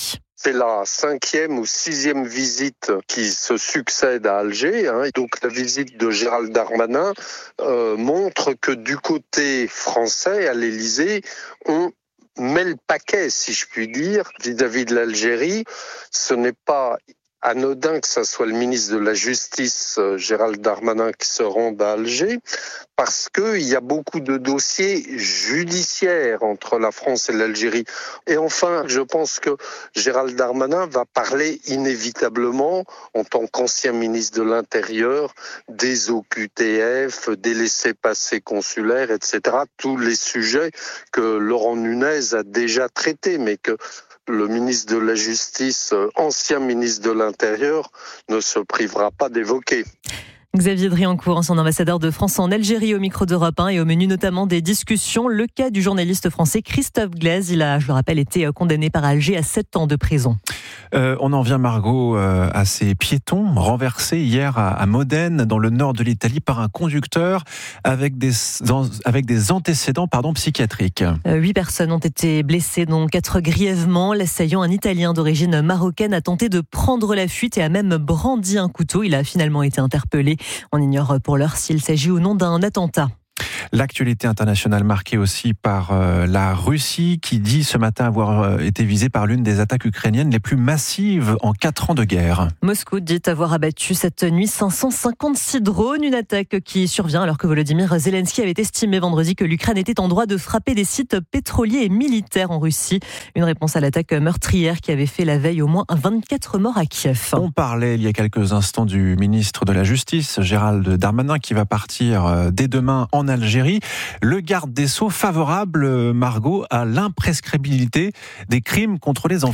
C'est la cinquième ou sixième visite qui se succède à Alger. Hein. Et donc la visite de Gérald Darmanin euh, montre que du côté français, à l'Élysée, on met le paquet, si je puis dire, vis-à-vis de l'Algérie. Ce n'est pas anodin que ce soit le ministre de la Justice, Gérald Darmanin, qui se rende à Alger, parce qu'il y a beaucoup de dossiers judiciaires entre la France et l'Algérie. Et enfin, je pense que Gérald Darmanin va parler inévitablement, en tant qu'ancien ministre de l'Intérieur, des O Q T F, des laissez-passer consulaires, et cetera. Tous les sujets que Laurent Nunez a déjà traités, mais que le ministre de la Justice, ancien ministre de l'Intérieur, ne se privera pas d'évoquer. Xavier Driancourt, ancien ambassadeur de France en Algérie, au micro d'Europe un, et au menu notamment des discussions, le cas du journaliste français Christophe Glaise. Il a, je le rappelle, été condamné par Alger à sept ans de prison. Euh, on en vient, Margot, euh, à ces piétons renversés hier à, à Modène, dans le nord de l'Italie, par un conducteur avec des, avec des antécédents pardon, psychiatriques. Euh, huit personnes ont été blessées, dont quatre grièvement. L'assaillant, un Italien d'origine marocaine, a tenté de prendre la fuite et a même brandi un couteau. Il a finalement été interpellé. On ignore pour l'heure s'il s'agit ou non d'un attentat. L'actualité internationale marquée aussi par euh, la Russie, qui dit ce matin avoir euh, été visée par l'une des attaques ukrainiennes les plus massives en quatre ans de guerre. Moscou dit avoir abattu cette nuit cinq cent cinquante-six drones, une attaque qui survient alors que Volodymyr Zelensky avait estimé vendredi que l'Ukraine était en droit de frapper des sites pétroliers et militaires en Russie. Une réponse à l'attaque meurtrière qui avait fait la veille au moins vingt-quatre morts à Kiev. On parlait il y a quelques instants du ministre de la Justice, Gérald Darmanin, qui va partir dès demain en Algérie. Le garde des Sceaux favorable, Margot, à l'imprescriptibilité des crimes contre les enfants.